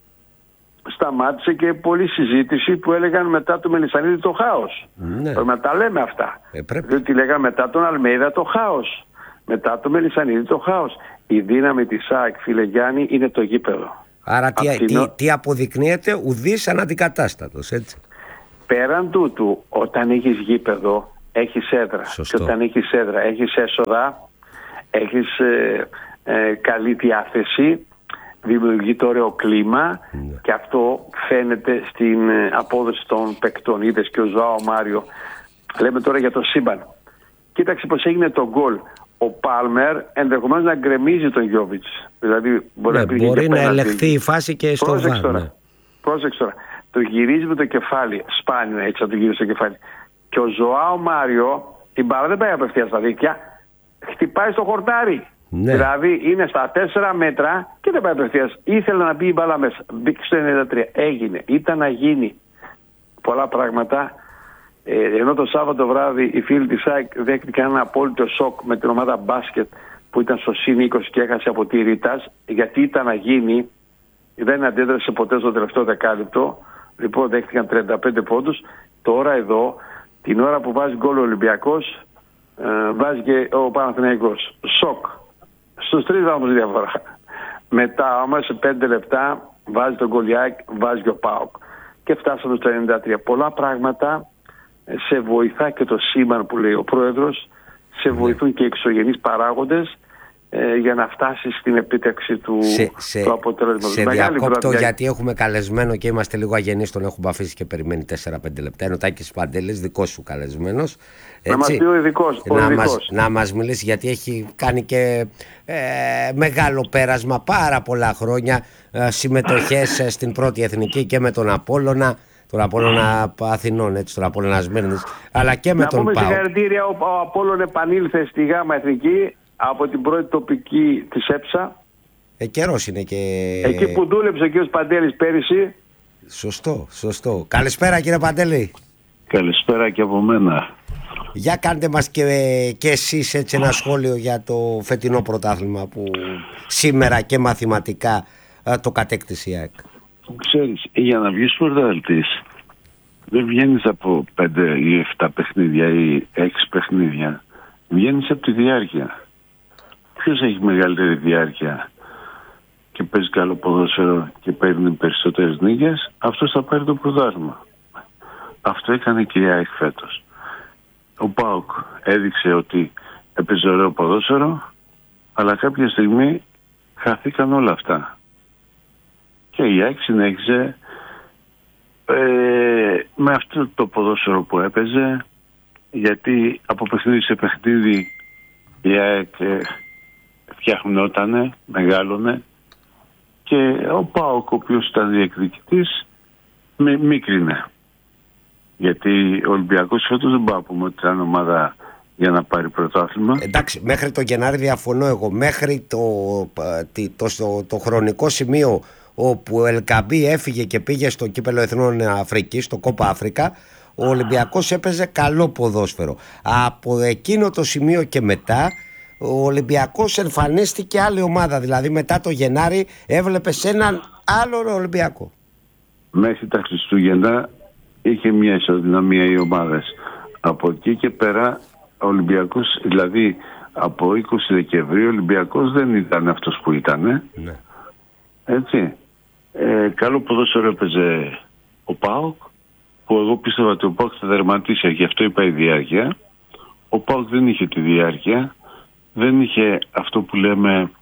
σταμάτησε και πολλή συζήτηση που έλεγαν μετά του Μελισσανίδη το χάος. Ναι. Πρέπει να τα λέμε αυτά. Ε, διότι λέγανε μετά τον Αλμέιδα το χάος, μετά το Μελισσανίδη το χάος. Η δύναμη της ΑΕΚ, φίλε Γιάννη, είναι το γήπεδο. Άρα τι, τι, τι αποδεικνύεται? Ουδής αναντικατάστατος, έτσι. πέραν τούτου, όταν έχεις γήπεδο, έχεις έδρα. Σωστό. Και όταν έχεις έδρα, έχεις έσοδα, έχεις ε, ε, καλή διάθεση, δημιουργεί το ωραίο κλίμα, ναι. Και αυτό φαίνεται στην ε, απόδοση των παικτών. Είδες και ο Ζωάο Μάριο. Λέμε τώρα για το σύμπαν. Κοίταξε πως έγινε το γκολ. Ο Πάλμερ ενδεχομένως να γκρεμίζει τον Γιόβιτς. Δηλαδή μπορεί, ναι, να, μπορεί να ελεγχθεί η φάση και στο βάρ. Τώρα. Ναι. Πρόσεξε τώρα. Το γυρίζει με το κεφάλι. Σπάνιο έτσι να το γυρίσει το κεφάλι. Και ο Ζωάο Μάριο, την μπάλα δεν πάει απευθείας στα δίκτυα. Χτυπάει στο χορτάρι. Ναι. Δηλαδή είναι στα τέσσερα μέτρα και δεν πάει απευθείας. Ήθελε να μπει η μπάλα μέσα. Μπήκε στο ενενήντα τρία. Έγινε. Ήταν να γίνει. Πολλά πράγματα. Ε, ενώ το Σάββατο βράδυ οι φίλοι της ΑΕΚ δέχτηκαν ένα απόλυτο σοκ με την ομάδα μπάσκετ που ήταν στο συν είκοσι και έχασε από τη Ρήτας, γιατί ήταν να γίνει, δεν αντέδρασε ποτέ στο τελευταίο δεκάλεπτο. Λοιπόν, δέχτηκαν τριάντα πέντε πόντους. Τώρα εδώ, την ώρα που βάζει γκολ ο Ολυμπιακός, ε, βάζει και ο Παναθηναϊκός. Σοκ. Στους τρεις βαθμούς διαφορά. Μετά, όμως σε πέντε λεπτά, βάζει τον γκολ η ΑΕΚ, βάζει και ο ΠΑΟΚ. Και φτάσαμε στο ενενήντα τρία. Πολλά πράγματα. Σε βοηθά και το σύμπαν που λέει ο πρόεδρος, σε βοηθούν και οι εξωγενείς παράγοντες ε, για να φτάσει στην επίτευξη του, σε, σε, του αποτέλεσματος. Σε διακόπτω γιατί έχουμε καλεσμένο και είμαστε λίγο αγενείς, τον έχουμε αφήσει και περιμένει τέσσερα πέντε λεπτά. Είναι ο Τάκης Παντέλης, δικός σου καλεσμένος. Να μας πει ο ειδικός. Να, μας, να μας μιλήσει γιατί έχει κάνει και ε, μεγάλο πέρασμα πάρα πολλά χρόνια, ε, συμμετοχές στην πρώτη εθνική και με τον Απόλλωνα. Τον Απόλλωνα Αθηνών, έτσι, τον Απόλλωνα Σμύρνης, αλλά και με να τον ΠΑΟΚ. Να πούμε συγχαρητήρια, ο, ο Απόλλων επανήλθε στη Γάμα Εθνική από την πρώτη τοπική της ΕΨΑ. Ε, καιρός είναι και... Εκεί που δούλεψε ο κ. Παντέλης πέρυσι. Σωστό, σωστό. Καλησπέρα κύριε Παντέλη. Καλησπέρα και από μένα. Για κάντε μας και, και εσείς έτσι ένα σχόλιο για το φετινό πρωτάθλημα που σήμερα και μαθηματικά το κατέκτησε η ΑΕΚ. Ξέρεις, για να βγεις πρωταθλητής δεν βγαίνεις από πέντε ή επτά παιχνίδια ή έξι παιχνίδια. Βγαίνεις από τη διάρκεια. Ποιος έχει μεγαλύτερη διάρκεια και παίζει καλό ποδόσφαιρο και παίρνει περισσότερες νίκες, αυτός θα πάρει το πρωτάθλημα. Αυτό έκανε και η ΑΕΚ φέτος. Ο ΠΑΟΚ έδειξε ότι έπαιζε ωραίο ποδόσφαιρο, αλλά κάποια στιγμή χαθήκαν όλα αυτά. Και η ΑΕΚ συνέχιζε ε, με αυτό το ποδόσφαιρο που έπαιζε, γιατί από παιχνίδι σε παιχνίδι η ΑΕΚ ε, φτιάχνότανε, μεγάλωνε, και ο ΠΑΟΚ, ο οποίος ήταν διεκδικητής, με μίκρινε. Γιατί ο Ολυμπιακός φέτος δεν μπορούμε να πούμε ότι ήταν ομάδα για να πάρει πρωτάθλημα. Εντάξει, μέχρι το Γενάρη διαφωνώ εγώ. Μέχρι το, το, το, το χρονικό σημείο όπου ο Ελκαμπή έφυγε και πήγε στο Κύπελλο Εθνών Αφρικής, στο Κόπα Αφρικα, ο Ολυμπιακός έπαιζε καλό ποδόσφαιρο. Από εκείνο το σημείο και μετά ο Ολυμπιακός εμφανίστηκε άλλη ομάδα. Δηλαδή μετά το Γενάρη έβλεπες έναν άλλο Ολυμπιακό. Μέχρι τα Χριστούγεννα είχε μια ισοδυναμία οι ομάδες. Από εκεί και πέρα ο Ολυμπιακός, δηλαδή από είκοσι Δεκεμβρίου, ο Ολυμπιακός δεν ήταν αυτός που ήταν. Ναι. Έτσι. Ε, καλό ποδόσφαιρο έπαιζε ο ΠΑΟΚ, που εγώ πίστευα ότι ο ΠΑΟΚ θα δερματίσει, γι' αυτό είπα η διάρκεια. Ο ΠΑΟΚ δεν είχε τη διάρκεια, δεν είχε αυτό που λέμε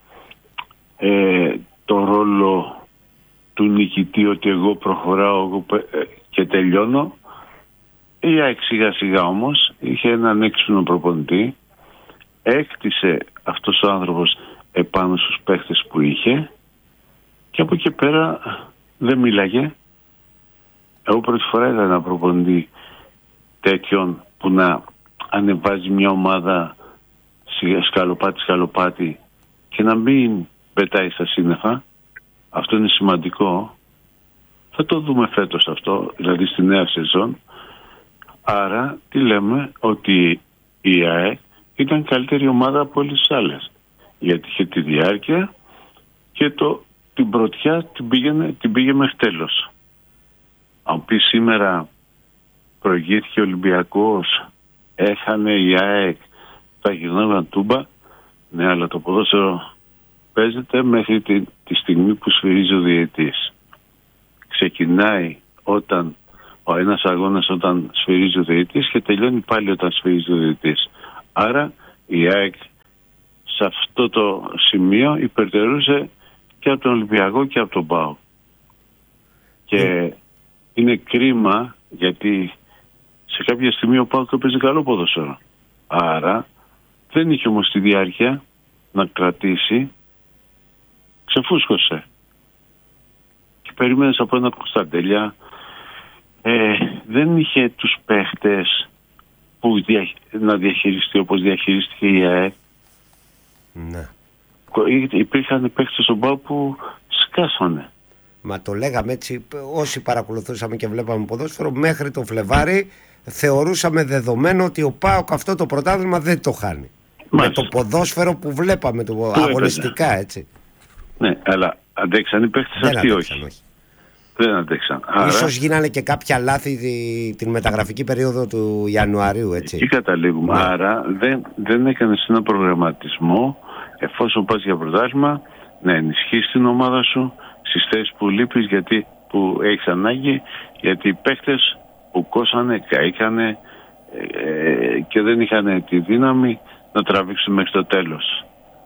ε, το ρόλο του νικητή, ότι εγώ προχωράω εγώ και τελειώνω. Η ΑΕΚ σιγά σιγά όμως είχε έναν έξυπνο προπονητή, έκτισε αυτός ο άνθρωπος επάνω στους παίχτες που είχε, και από εκεί πέρα δεν μίλαγε. Εγώ πρώτη φορά είδα ένα προπονητή τέτοιον που να ανεβάζει μια ομάδα σκαλοπάτι σκαλοπάτι και να μην πετάει στα σύννεφα. Αυτό είναι σημαντικό. Θα το δούμε φέτος αυτό, δηλαδή στη νέα σεζόν. Άρα τι λέμε, ότι η ΑΕΚ ήταν καλύτερη ομάδα από όλες τις άλλες, γιατί είχε τη διάρκεια και το, την πρωτιά την, πήγαινε, την πήγε μέχρι τέλος. Αν πει σήμερα προηγήθηκε ο Ολυμπιακός, έχανε η ΑΕΚ, θα γινόταν τούμπα. Ναι, αλλά το ποδόσφαιρο παίζεται μέχρι τη, τη στιγμή που σφυρίζει ο διαιτής. Ξεκινάει όταν ο ένας αγώνας όταν σφυρίζει ο διαιτητής και τελειώνει πάλι όταν σφυρίζει ο διαιτητής. Άρα η ΑΕΚ σε αυτό το σημείο υπερτερούσε και από τον Ολυμπιακό και από τον ΠΑΟΚ. Και είναι κρίμα γιατί σε κάποια στιγμή ο ΠΑΟΚ έπαιζε καλό ποδόσφαιρο. Άρα δεν είχε όμως τη διάρκεια να κρατήσει, ξεφούσκωσε. Και περίμενες από ένα Κωνσταντέλια, ε, δεν είχε τους παίχτες που δια, να διαχειριστεί όπως διαχειρίστηκε η ΑΕΚ. Ναι. Υπήρχαν παίχτες στον ΠΑΟΚ που σκάσανε. Μα το λέγαμε έτσι, όσοι παρακολουθούσαμε και βλέπαμε ποδόσφαιρο, μέχρι το Φλεβάρι θεωρούσαμε δεδομένο ότι ο ΠΑΟΚ αυτό το πρωτάθλημα δεν το χάνει. Μάλιστα. Με το ποδόσφαιρο που βλέπαμε, το που αγωνιστικά έπαιζε. Έτσι. Ναι, αλλά αντέξαν οι παίχτες αυτοί, αντέξαν, όχι. όχι. Δεν αντέξαν. Άρα... Ίσως γίνανε και κάποια λάθη την μεταγραφική περίοδο του Ιανουαρίου, έτσι. Εκεί καταλήγουμε. Ναι. Άρα δεν, δεν έκανες ένα προγραμματισμό, εφόσον πας για πρωτάθλημα, να ενισχύσεις την ομάδα σου στις θέσεις που λείπεις, γιατί που έχεις ανάγκη, γιατί οι παίχτες που κόσανε, καήκανε ε, και δεν είχαν τη δύναμη να τραβήξουν μέχρι το τέλος.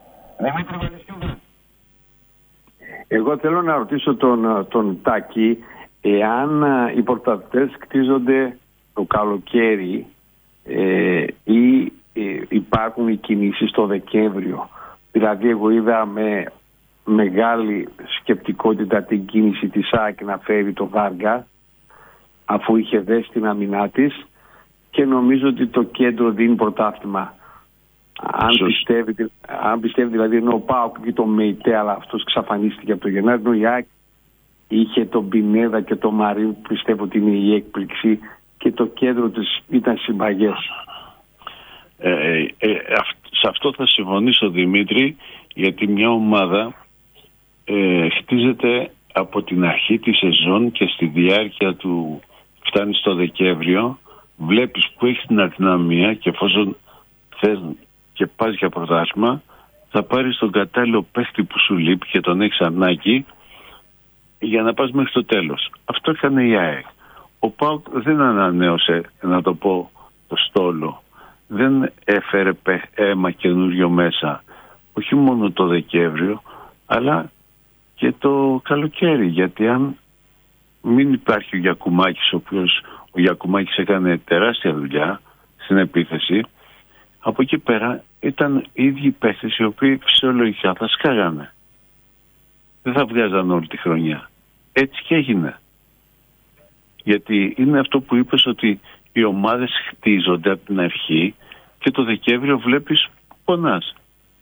Εγώ θέλω να ρωτήσω τον, τον Τάκη εάν οι πρωταθλητές κτίζονται το καλοκαίρι ε, ή ε, υπάρχουν οι κινήσεις το Δεκέμβριο. Δηλαδή εγώ είδα με μεγάλη σκεπτικότητα την κίνηση της ΑΕΚ να φέρει το Βάργα αφού είχε δέσει την αμυνά της και νομίζω ότι το κέντρο δίνει πρωτάθλημα. Αν πιστεύει, αν πιστεύει δηλαδή ενώ ο ΠΑΟΚ και το ΜΕΙΤΕ, αλλά αυτός εξαφανίστηκε από το Γενάρη, ενώ η ΑΕΚ είχε τον Πινέδα και τον Μαρίου που πιστεύω ότι είναι η έκπληξη και το κέντρο της ήταν συμπαγές. Ε, ε, ε, σε αυτό θα συμφωνήσω, Δημήτρη, γιατί μια ομάδα ε, χτίζεται από την αρχή της σεζόν και στη διάρκεια του φτάνει στο Δεκέμβριο, βλέπεις που έχει την αδυναμία και εφόσον θες και πας για πρωτάθλημα, θα πάρεις τον κατάλληλο παίχτη που σου λείπει και τον έχεις ανάγκη για να πας μέχρι το τέλος. Αυτό έκανε η ΑΕΚ. Ο ΠΑΟΚ δεν ανανέωσε, να το πω, το στόλο. Δεν έφερε αίμα καινούριο μέσα. Όχι μόνο το Δεκέμβριο, αλλά και το καλοκαίρι. Γιατί αν μην υπάρχει ο Γιακουμάκης, ο οποίος ο Γιακουμάκης έκανε τεράστια δουλειά στην επίθεση, από εκεί πέρα ήταν οι ίδιοι παίχτες οι οποίοι φυσιολογικά θα σκάγανε. Δεν θα βγάζαν όλη τη χρονιά. Έτσι και έγινε. Γιατί είναι αυτό που είπες, ότι οι ομάδες χτίζονται από την αρχή και το Δεκέμβριο βλέπεις πονάς.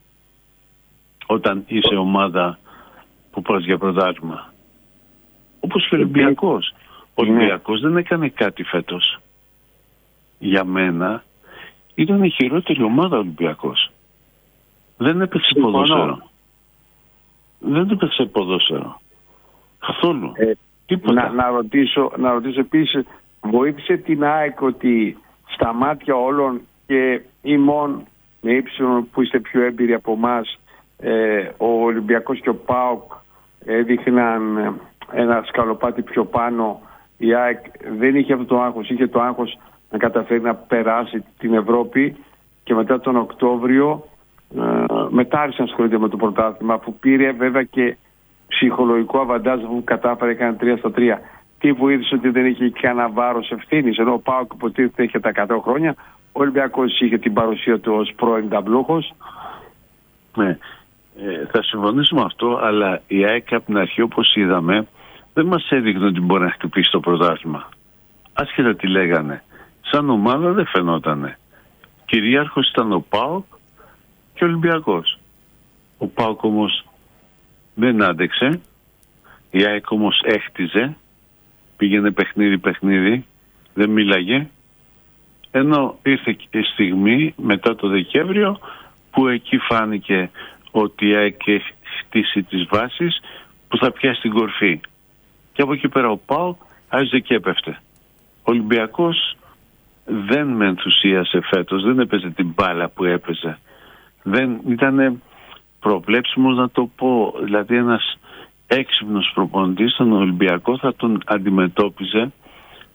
Όταν είσαι ομάδα που πας για πρωτάθλημα. Όπως και ο Ολυμπιακός. Ο Ολυμπιακός δεν έκανε κάτι φέτος. Για μένα ήταν η χειρότερη ομάδα ο Ολυμπιακός. Δεν έπαιξε ποδόσφαιρο. Δεν έπαιξε ποδόσφαιρο. Καθόλου. Ε, να, να, ρωτήσω, να ρωτήσω επίσης, βοήθησε την ΑΕΚ ότι στα μάτια όλων και ημών με ύψιλον που είστε πιο έμπειροι από εμάς, ε, ο Ολυμπιακός και ο ΠΑΟΚ έδειχναν ένα σκαλοπάτι πιο πάνω. Η ΑΕΚ δεν είχε αυτό το άγχος, είχε το άγχος να καταφέρει να περάσει την Ευρώπη και μετά τον Οκτώβριο ε, μετά άρχισε να ασχολείται με το πρωτάθλημα, αφού πήρε βέβαια και ψυχολογικό αβαντάζ που κατάφερε, έκανε τρία στα τρία. Τι βοήθησε ότι δεν είχε κανένα βάρος ευθύνης, ενώ ο ΠΑΟΚ υποτίθεται είχε τα εκατό χρόνια, ο Ολυμπιακός είχε την παρουσία του ως πρώην ταμπλούχος. Ναι, ε, θα συμφωνήσω με αυτό, αλλά η ΑΕΚ από την αρχή, όπως είδαμε, δεν μας έδειχνε ότι μπορεί να χτυπήσει το πρωτάθλημα. Άσχετα τι λέγανε. Σαν ομάδα δεν φαινότανε. Κυρίαρχος ήταν ο ΠΑΟΚ και ο Ολυμπιακός. Ο ΠΑΟΚ όμως δεν άντεξε. Η ΑΕΚ όμως έχτιζε. Πήγαινε παιχνίδι παιχνίδι. Δεν μίλαγε. Ενώ ήρθε και η στιγμή μετά το Δεκέμβριο που εκεί φάνηκε ότι η ΑΕΚ έχει χτίσει τις βάσεις που θα πιάσει την κορφή. Και από εκεί πέρα ο ΠΑΟΚ άρχιζε και έπεφτε. Ο Ολυμπιακός δεν με ενθουσίασε φέτος, δεν έπαιζε την μπάλα που έπαιζε. Δεν ήταν προβλέψιμος, να το πω. Δηλαδή ένας έξυπνος προπονητής στον Ολυμπιακό θα τον αντιμετώπιζε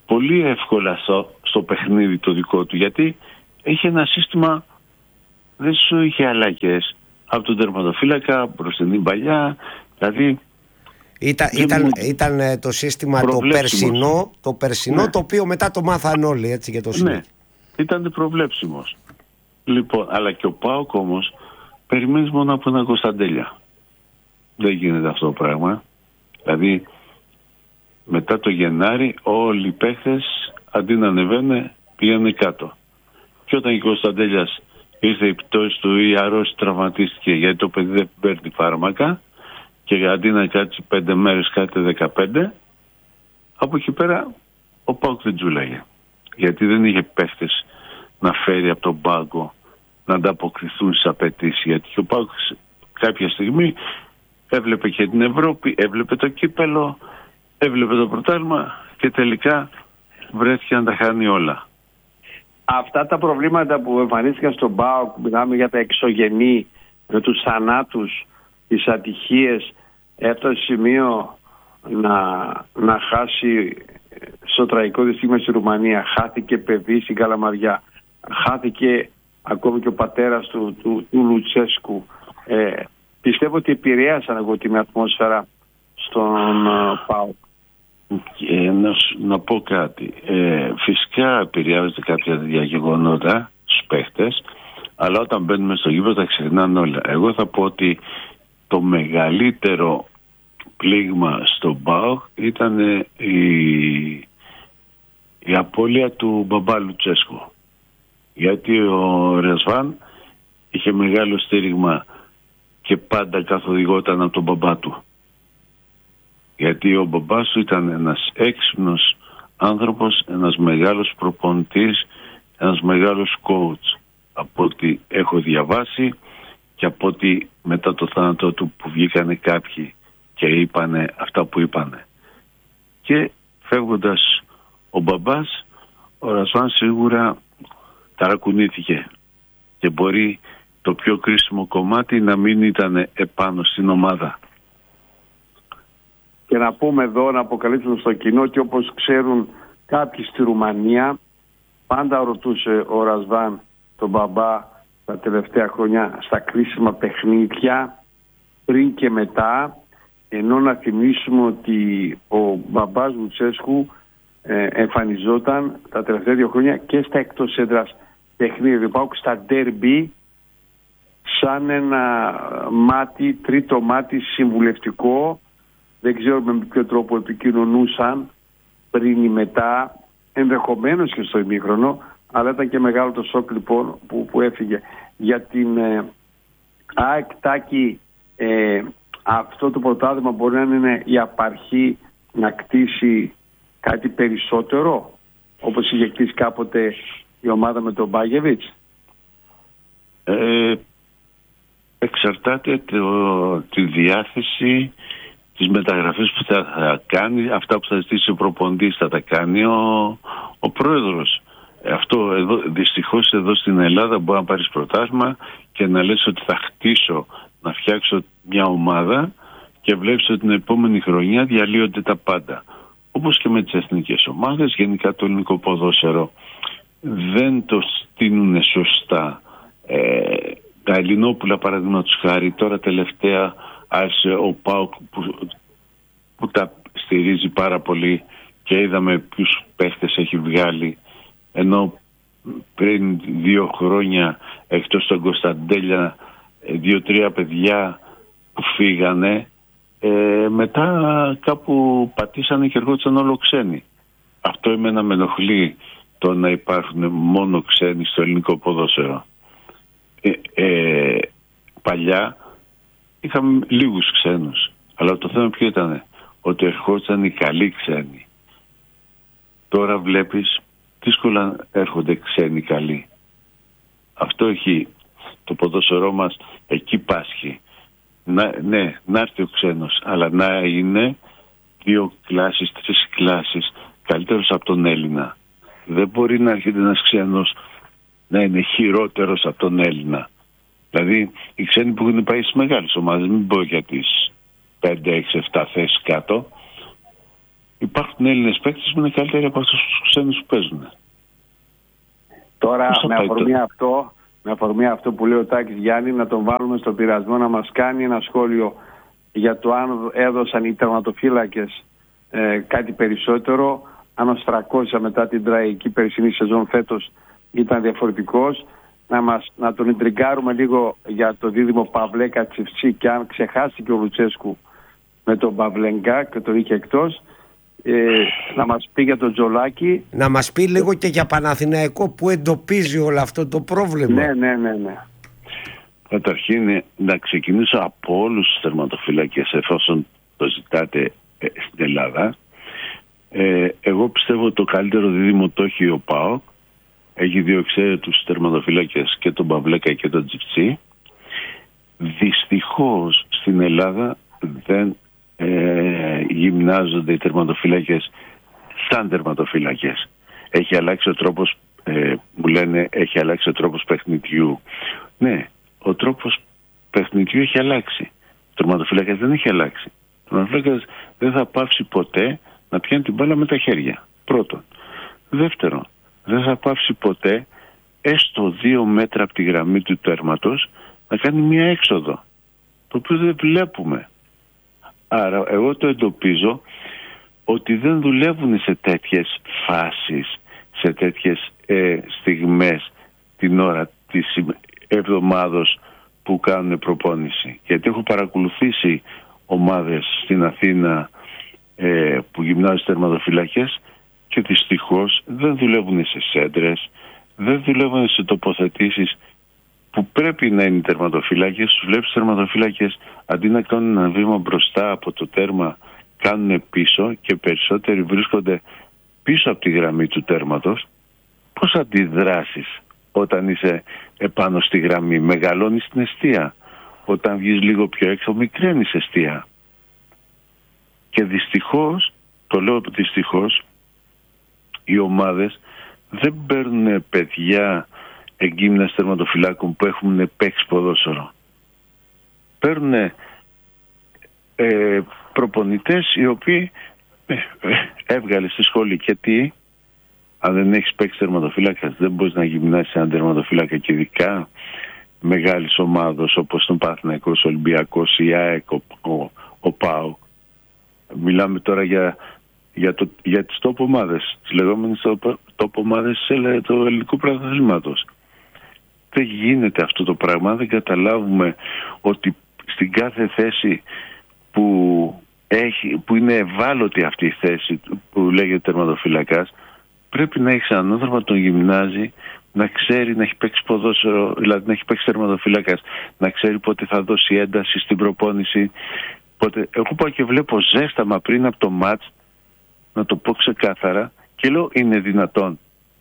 πολύ εύκολα στο, στο παιχνίδι το δικό του, γιατί έχει ένα σύστημα, δεν σου είχε αλλαγές από τον τερματοφύλακα προς την παλιά, δηλαδή Ήταν, ήταν, μου... ήταν το σύστημα το περσινό, το, περσινό ναι. το οποίο μετά το μάθαν όλοι, έτσι, για το ναι, ήταν προβλέψιμος. Λοιπόν, αλλά και ο ΠΑΟΚ όμως περιμένεις μόνο από ένα Κωνσταντέλια. Δεν γίνεται αυτό το πράγμα. Δηλαδή μετά το Γενάρη όλοι οι παίχτες αντί να ανεβαίνουν πήγανε κάτω. Και όταν η Κωνσταντέλιας ήρθε η πτώση του ή αρρώστη, τραυματίστηκε γιατί το παιδί δεν παίρνει φάρμακα και αντί να κάτσει πέντε μέρες κάτι δεκαπέντε, από εκεί πέρα ο ΠΑΟΚ δεν τζούλαγε. Γιατί δεν είχε παίχτες να φέρει από τον πάγκο να ανταποκριθούν στις απαιτήσεις. Γιατί ο ΠΑΟΚ κάποια στιγμή έβλεπε και την Ευρώπη, έβλεπε το κύπελο, έβλεπε το πρωτάθλημα και τελικά βρέθηκε να τα χάνει όλα. Αυτά τα προβλήματα που εμφανίστηκαν στον ΠΑΟΚ, μιλάμε για τα εξωγενή, με τους θανάτους, τις ατυχίες, έφτασε σημείο να, να χάσει στο τραγικό δυστύχημα στη Ρουμανία. Χάθηκε παιδί στην Καλαμαριά, χάθηκε ακόμη και ο πατέρας του, του, του Λουτσέσκου. Ε, πιστεύω ότι επηρέασαν εγώ την ατμόσφαιρα στον uh, ΠΑΟΚ. Ε, να, να πω κάτι. Ε, φυσικά επηρεάζεται κάποια διαγεγονότα στους παίχτες, αλλά όταν μπαίνουμε στο γήπεδο τα ξεχνάνε όλα. Εγώ θα πω ότι το μεγαλύτερο πλήγμα στον ΠΑΟΚ ήταν η, η απώλεια του μπαμπά Λουτσέσκου. Γιατί ο Ρεσβάν είχε μεγάλο στήριγμα και πάντα καθοδηγόταν από τον μπαμπά του. Γιατί ο μπαμπάς του ήταν ένας έξυπνος άνθρωπος, ένας μεγάλος προπονητής, ένας μεγάλος coach. Από ό,τι έχω διαβάσει και από ό,τι μετά το θάνατό του που βγήκανε κάποιοι και είπανε αυτά που είπανε. Και φεύγοντας ο μπαμπάς, ο Ρασβάν σίγουρα ταρακουνήθηκε και μπορεί το πιο κρίσιμο κομμάτι να μην ήταν επάνω στην ομάδα. Και να πούμε εδώ, να αποκαλύψουμε στο κοινό ότι όπως ξέρουν κάποιοι στη Ρουμανία, πάντα ρωτούσε ο Ρασβάν τον μπαμπά τα τελευταία χρόνια στα κρίσιμα παιχνίδια, πριν και μετά, ενώ να θυμίσουμε ότι ο μπαμπάς Λουτσέσκου ε, εμφανιζόταν τα τελευταία δύο χρόνια και στα εκτός έδρας παιχνίδια. Πάω στα ντέρμπι σαν ένα μάτι, τρίτο μάτι συμβουλευτικό. Δεν ξέρω με ποιο τρόπο επικοινωνούσαν πριν ή μετά, ενδεχομένως και στο ημίχρονο, αλλά ήταν και μεγάλο το σοκ λοιπόν που, που έφυγε. Για την ε, ΑΕΚ Τάκη, ε, αυτό το πρωτάθλημα μπορεί να είναι η απαρχή να κτίσει κάτι περισσότερο, όπως είχε κτίσει κάποτε η ομάδα με τον Μπάγεβιτς. Ε, εξαρτάται το, τη διάθεση, τις μεταγραφές που θα, θα κάνει, αυτά που θα ζητήσει ο προπονητής θα τα κάνει ο, ο πρόεδρος. Αυτό εδώ, δυστυχώς εδώ στην Ελλάδα μπορεί να πάρεις πρωτάθλημα και να λες ότι θα χτίσω, να φτιάξω μια ομάδα και βλέπεις ότι την επόμενη χρονιά διαλύονται τα πάντα. Όπως και με τις εθνικές ομάδες, γενικά το ελληνικό ποδόσφαιρο δεν το στείνουν σωστά. Ε, τα Ελληνόπουλα παραδείγματος χάρη, τώρα τελευταία άρχισε ο ΠΑΟΚ που, που τα στηρίζει πάρα πολύ και είδαμε ποιους παίχτες έχει βγάλει, ενώ πριν δύο χρόνια εκτός τον Κωνσταντέλια δύο-τρία παιδιά που φύγανε, ε, μετά κάπου πατήσανε και ερχόντουσαν όλο ξένοι. Αυτό εμένα με ενοχλεί, το να υπάρχουν μόνο ξένοι στο ελληνικό ποδόσφαιρο. Ε, ε, παλιά είχαμε λίγους ξένους, αλλά το θέμα ποιο ήταν? Ότι ερχόντουσαν οι καλοί ξένοι. Τώρα βλέπεις δύσκολα έρχονται ξένοι καλοί. Αυτό έχει το ποδόσφαιρό μας, εκεί πάσχει. Να, ναι, να έρθει ο ξένος, αλλά να είναι δύο κλάσεις, τρεις κλάσεις καλύτερος από τον Έλληνα. Δεν μπορεί να έρχεται ένας ξένος να είναι χειρότερος από τον Έλληνα. Δηλαδή οι ξένοι που έχουν πάει στις μεγάλες ομάδες, μην πω για τις πέντε έξι επτά θέσεις κάτω, υπάρχουν Έλληνες παίκτες που είναι καλύτεροι από αυτούς τους ξένους που παίζουν. Τώρα με αφορμή, αυτό, με αφορμή αυτό που λέει ο Τάκης Γιάννη, να τον βάλουμε στο πειρασμό να μας κάνει ένα σχόλιο για το αν έδωσαν οι τερματοφύλακες ε, κάτι περισσότερο, αν ο Στρακώσια μετά την τραγική περσινή σεζόν φέτος ήταν διαφορετικός, να, μας, να τον ιντριγκάρουμε λίγο για το δίδυμο Παυλέκα Τσιφτσί, και αν ξεχάσει και ο Λουτσέσκου με τον Παυλέγκα και τον είχε εκτός, ε, να μας πει για τον Τζολάκη. Να μας πει λίγο και για Παναθηναϊκό που εντοπίζει όλο αυτό το πρόβλημα. Ναι, ναι, ναι, ναι. Καταρχήν να ξεκινήσω από όλους τους τερματοφύλακες, εφόσον το ζητάτε ε, στην Ελλάδα. Ε, εγώ πιστεύω το καλύτερο δίδυμο το έχει ο ΠΑΟΚ. Έχει δύο εξαίρετους τερματοφύλακες, και τον Παυλέκα και τον Τσιφτσί. Δυστυχώς στην Ελλάδα δεν ε, γυμνάζονται οι τερματοφύλακες σαν τερματοφύλακες. Έχει αλλάξει ο τρόπος, ε, μου λένε, έχει αλλάξει ο τρόπος παιχνιδιού. Ναι, ο τρόπος παιχνιδιού έχει αλλάξει. Ο τερματοφύλακας δεν έχει αλλάξει. Ο τερματοφύλακας δεν θα πάψει ποτέ να πιάνει την μπάλα με τα χέρια. Πρώτον. Δεύτερον, δεν θα πάψει ποτέ έστω δύο μέτρα από τη γραμμή του τέρματος να κάνει μία έξοδο, το οποίο δεν βλέπουμε. Άρα εγώ το εντοπίζω ότι δεν δουλεύουν σε τέτοιες φάσεις, σε τέτοιες ε, στιγμές την ώρα της εβδομάδος που κάνουν προπόνηση. Γιατί έχω παρακολουθήσει ομάδες στην Αθήνα ε, που γυμνάζουν τερματοφυλακές και δυστυχώς δεν δουλεύουν σε σέντρες, δεν δουλεύουν σε τοποθετήσεις που πρέπει να είναι οι τερματοφύλακες. Τους βλέπεις τερματοφύλακες αντί να κάνουν ένα βήμα μπροστά από το τέρμα, κάνουν πίσω, και περισσότεροι βρίσκονται πίσω από τη γραμμή του τέρματος. Πώς αντιδράσεις όταν είσαι επάνω στη γραμμή? Μεγαλώνεις την εστία. Όταν βγεις λίγο πιο έξω, μικραίνεις εστία. Και δυστυχώς, το λέω δυστυχώς, οι ομάδες δεν παίρνουν παιδιά εγκύμνας τερματοφυλάκων που έχουν παίξει ποδόσφαιρο. Παίρνουν ε, προπονητές οι οποίοι ε, ε, έβγαλε στη σχολή, και τι, αν δεν έχεις παίξει τερματοφύλακα δεν μπορείς να γυμνάσεις έναν τερματοφύλακα, και ειδικά μεγάλης ομάδος όπως τον Παναθηναϊκός, ο Ολυμπιακός, η ΑΕΚ, ο, ο, ο ΠΑΟΚ. Μιλάμε τώρα για, για, το, για τις τόπο ομάδες, τις λεγόμενες τόπο ομάδες του ελληνικού πρωταθλήματος. Δεν γίνεται αυτό το πράγμα. Δεν καταλάβουμε ότι στην κάθε θέση που, έχει, που είναι ευάλωτη αυτή η θέση που λέγεται τερματοφυλακάς, πρέπει να έχει έναν άνθρωπο να τον γυμνάζει, να ξέρει να έχει παίξει ποδόσφαιρο, δηλαδή να έχει παίξει τερματοφυλάκας, να ξέρει πότε θα δώσει ένταση στην προπόνηση. Πότε... Εγώ πάω και βλέπω ζέσταμα πριν από το μάτς, να το πω ξεκάθαρα, και λέω είναι δυνατόν?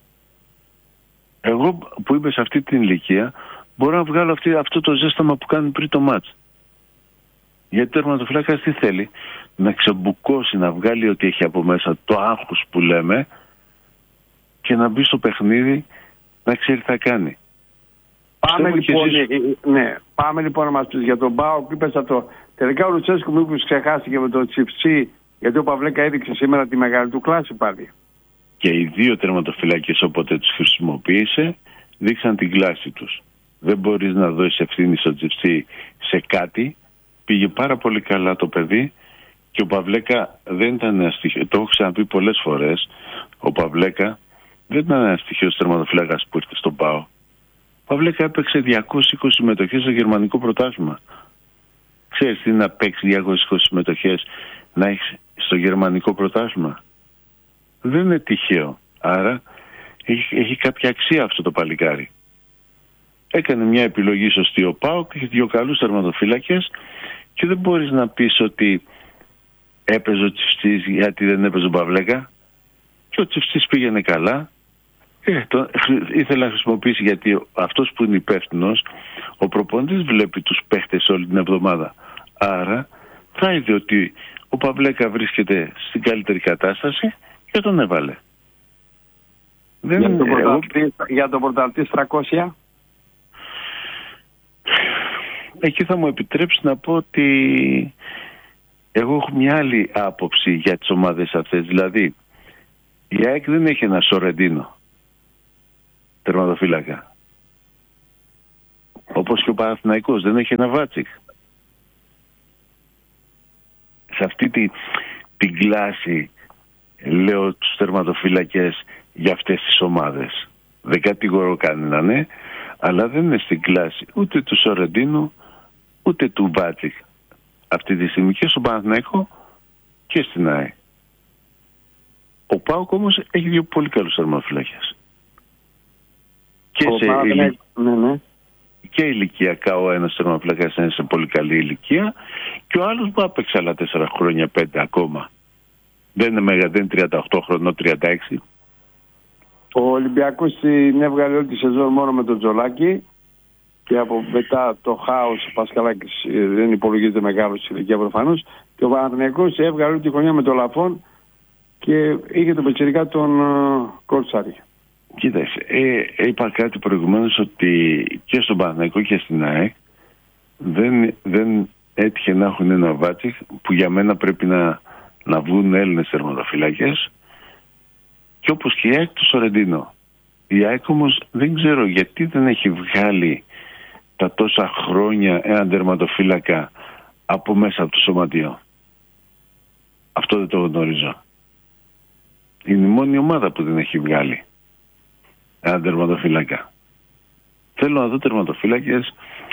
Εγώ που είμαι σε αυτή την ηλικία μπορώ να βγάλω αυτή, αυτό το ζέσταμα που κάνουν πριν το μάτς. Γιατί ο τερματοφυλάκας τι θέλει? Να ξεμπουκώσει, να βγάλει ό,τι έχει από μέσα, το άγχος που λέμε, και να μπει στο παιχνίδι να ξέρει τι θα κάνει. Πάμε λοιπόν, εσείς... ναι, πάμε λοιπόν να μας πεις για τον ΠΑΟΚ. Είπες αυτό. Τελικά ο Λουτσέσκου μήπως ξεχάστηκε με τον Τσιφτσί, γιατί ο Παυλέκα έδειξε σήμερα τη μεγάλη του κλάση πάλι. Και οι δύο τερματοφυλάκες, όποτε τους χρησιμοποίησε, δείξαν την κλάση τους. Δεν μπορείς να δώσεις ευθύνη στο Τσιφτσί σε κάτι. Πήγε πάρα πολύ καλά το παιδί, και ο Παυλέκα δεν ήταν ένα στοιχείο. Το έχω ξαναπεί πολλές φορές. Ο Παυλέκα δεν ήταν ένα στοιχείο τερματοφυλάκας που ήρθε στον ΠΑΟ. Ο Παυλέκα έπαιξε διακόσιες είκοσι συμμετοχές στο γερμανικό πρωτάθλημα. Ξέρεις τι είναι να παίξει διακόσιες είκοσι συμμετοχές, να έχει στο γερμανικό πρωτάθλημα? Δεν είναι τυχαίο. Άρα έχει, έχει κάποια αξία αυτό το παλικάρι. Έκανε μια επιλογή σωστή ο ΠΑΟΚ, έχει δύο καλούς τερματοφύλακες, και δεν μπορείς να πεις ότι έπαιζε ο Τσιφτσής γιατί δεν έπαιζε ο Παυλέκα. Και ο Τσιφτσής πήγαινε καλά. Ε, το, ήθελε να χρησιμοποιήσει, γιατί αυτός που είναι υπεύθυνος, ο προπονητής βλέπει τους παίχτες όλη την εβδομάδα. Άρα θα είδε ότι ο Παυλέκα βρίσκεται στην καλύτερη κατάσταση και τον έβαλε. Δεν για, τον πρωταθλητή, εγώ... για τον πρωταθλητή τριακόσια. Εκεί θα μου επιτρέψει να πω ότι Εγώ έχω μια άλλη άποψη για τις ομάδες αυτές. Δηλαδή, η ΑΕΚ δεν έχει ένα Σορεντίνο τερματοφύλακα. Όπως και ο Παναθηναϊκός δεν έχει ένα Βάτσικ. Σε αυτή τη, την κλάση λέω τους τερματοφύλακες για αυτές τις ομάδες. Δεν κατηγορώ κανέναν, ναι, αλλά δεν είναι στην κλάση ούτε του Σορεντίνου ούτε του Βάτσικ αυτή τη στιγμή και στον Παναθηναϊκό και στην ΑΕΚ. Ο ΠΑΟΚ όμως έχει δύο πολύ καλούς τερματοφύλακες. Και ο σε Παναθηναϊκός, ναι, ναι. Και ηλικιακά ο ένας τερματοφύλακας είναι σε πολύ καλή ηλικία και ο άλλος που έπαιξε άλλα τέσσερα χρόνια, πέντε ακόμα. Δεν είναι μέγα, δεν είναι τριάντα οκτώ χρονών, τριάντα έξι. Ο Ολυμπιακός την έβγαλε όλη τη σεζόν μόνο με τον Τζολάκη και από μετά το χάος ο Πασκαλάκης δεν υπολογίζεται μεγάλος στην ηλικία προφανώς και ο Παναθηναϊκός έβγαλε όλη τη χρονιά με τον Λαφόν και είχε τον πετσερικά τον uh, Κορτσάρη. Κοίταξε, ε, είπα κάτι προηγουμένως ότι και στον Παναθηναϊκό και στην ΑΕΚ δεν, δεν έτυχε να έχουν ένα Βάτσικ που για μένα πρέπει να, να βγουν Έλληνες τερματοφύλακες και όπως και η ΑΕΚ του Σορεντίνο. Η ΑΕΚ όμως δεν ξέρω γιατί δεν έχει βγάλει τα τόσα χρόνια έναν τερματοφύλακα από μέσα από το σωματείο. Αυτό δεν το γνωρίζω. Είναι η μόνη ομάδα που δεν έχει βγάλει έναν τερματοφύλακα. Θέλω να δω τερματοφύλακες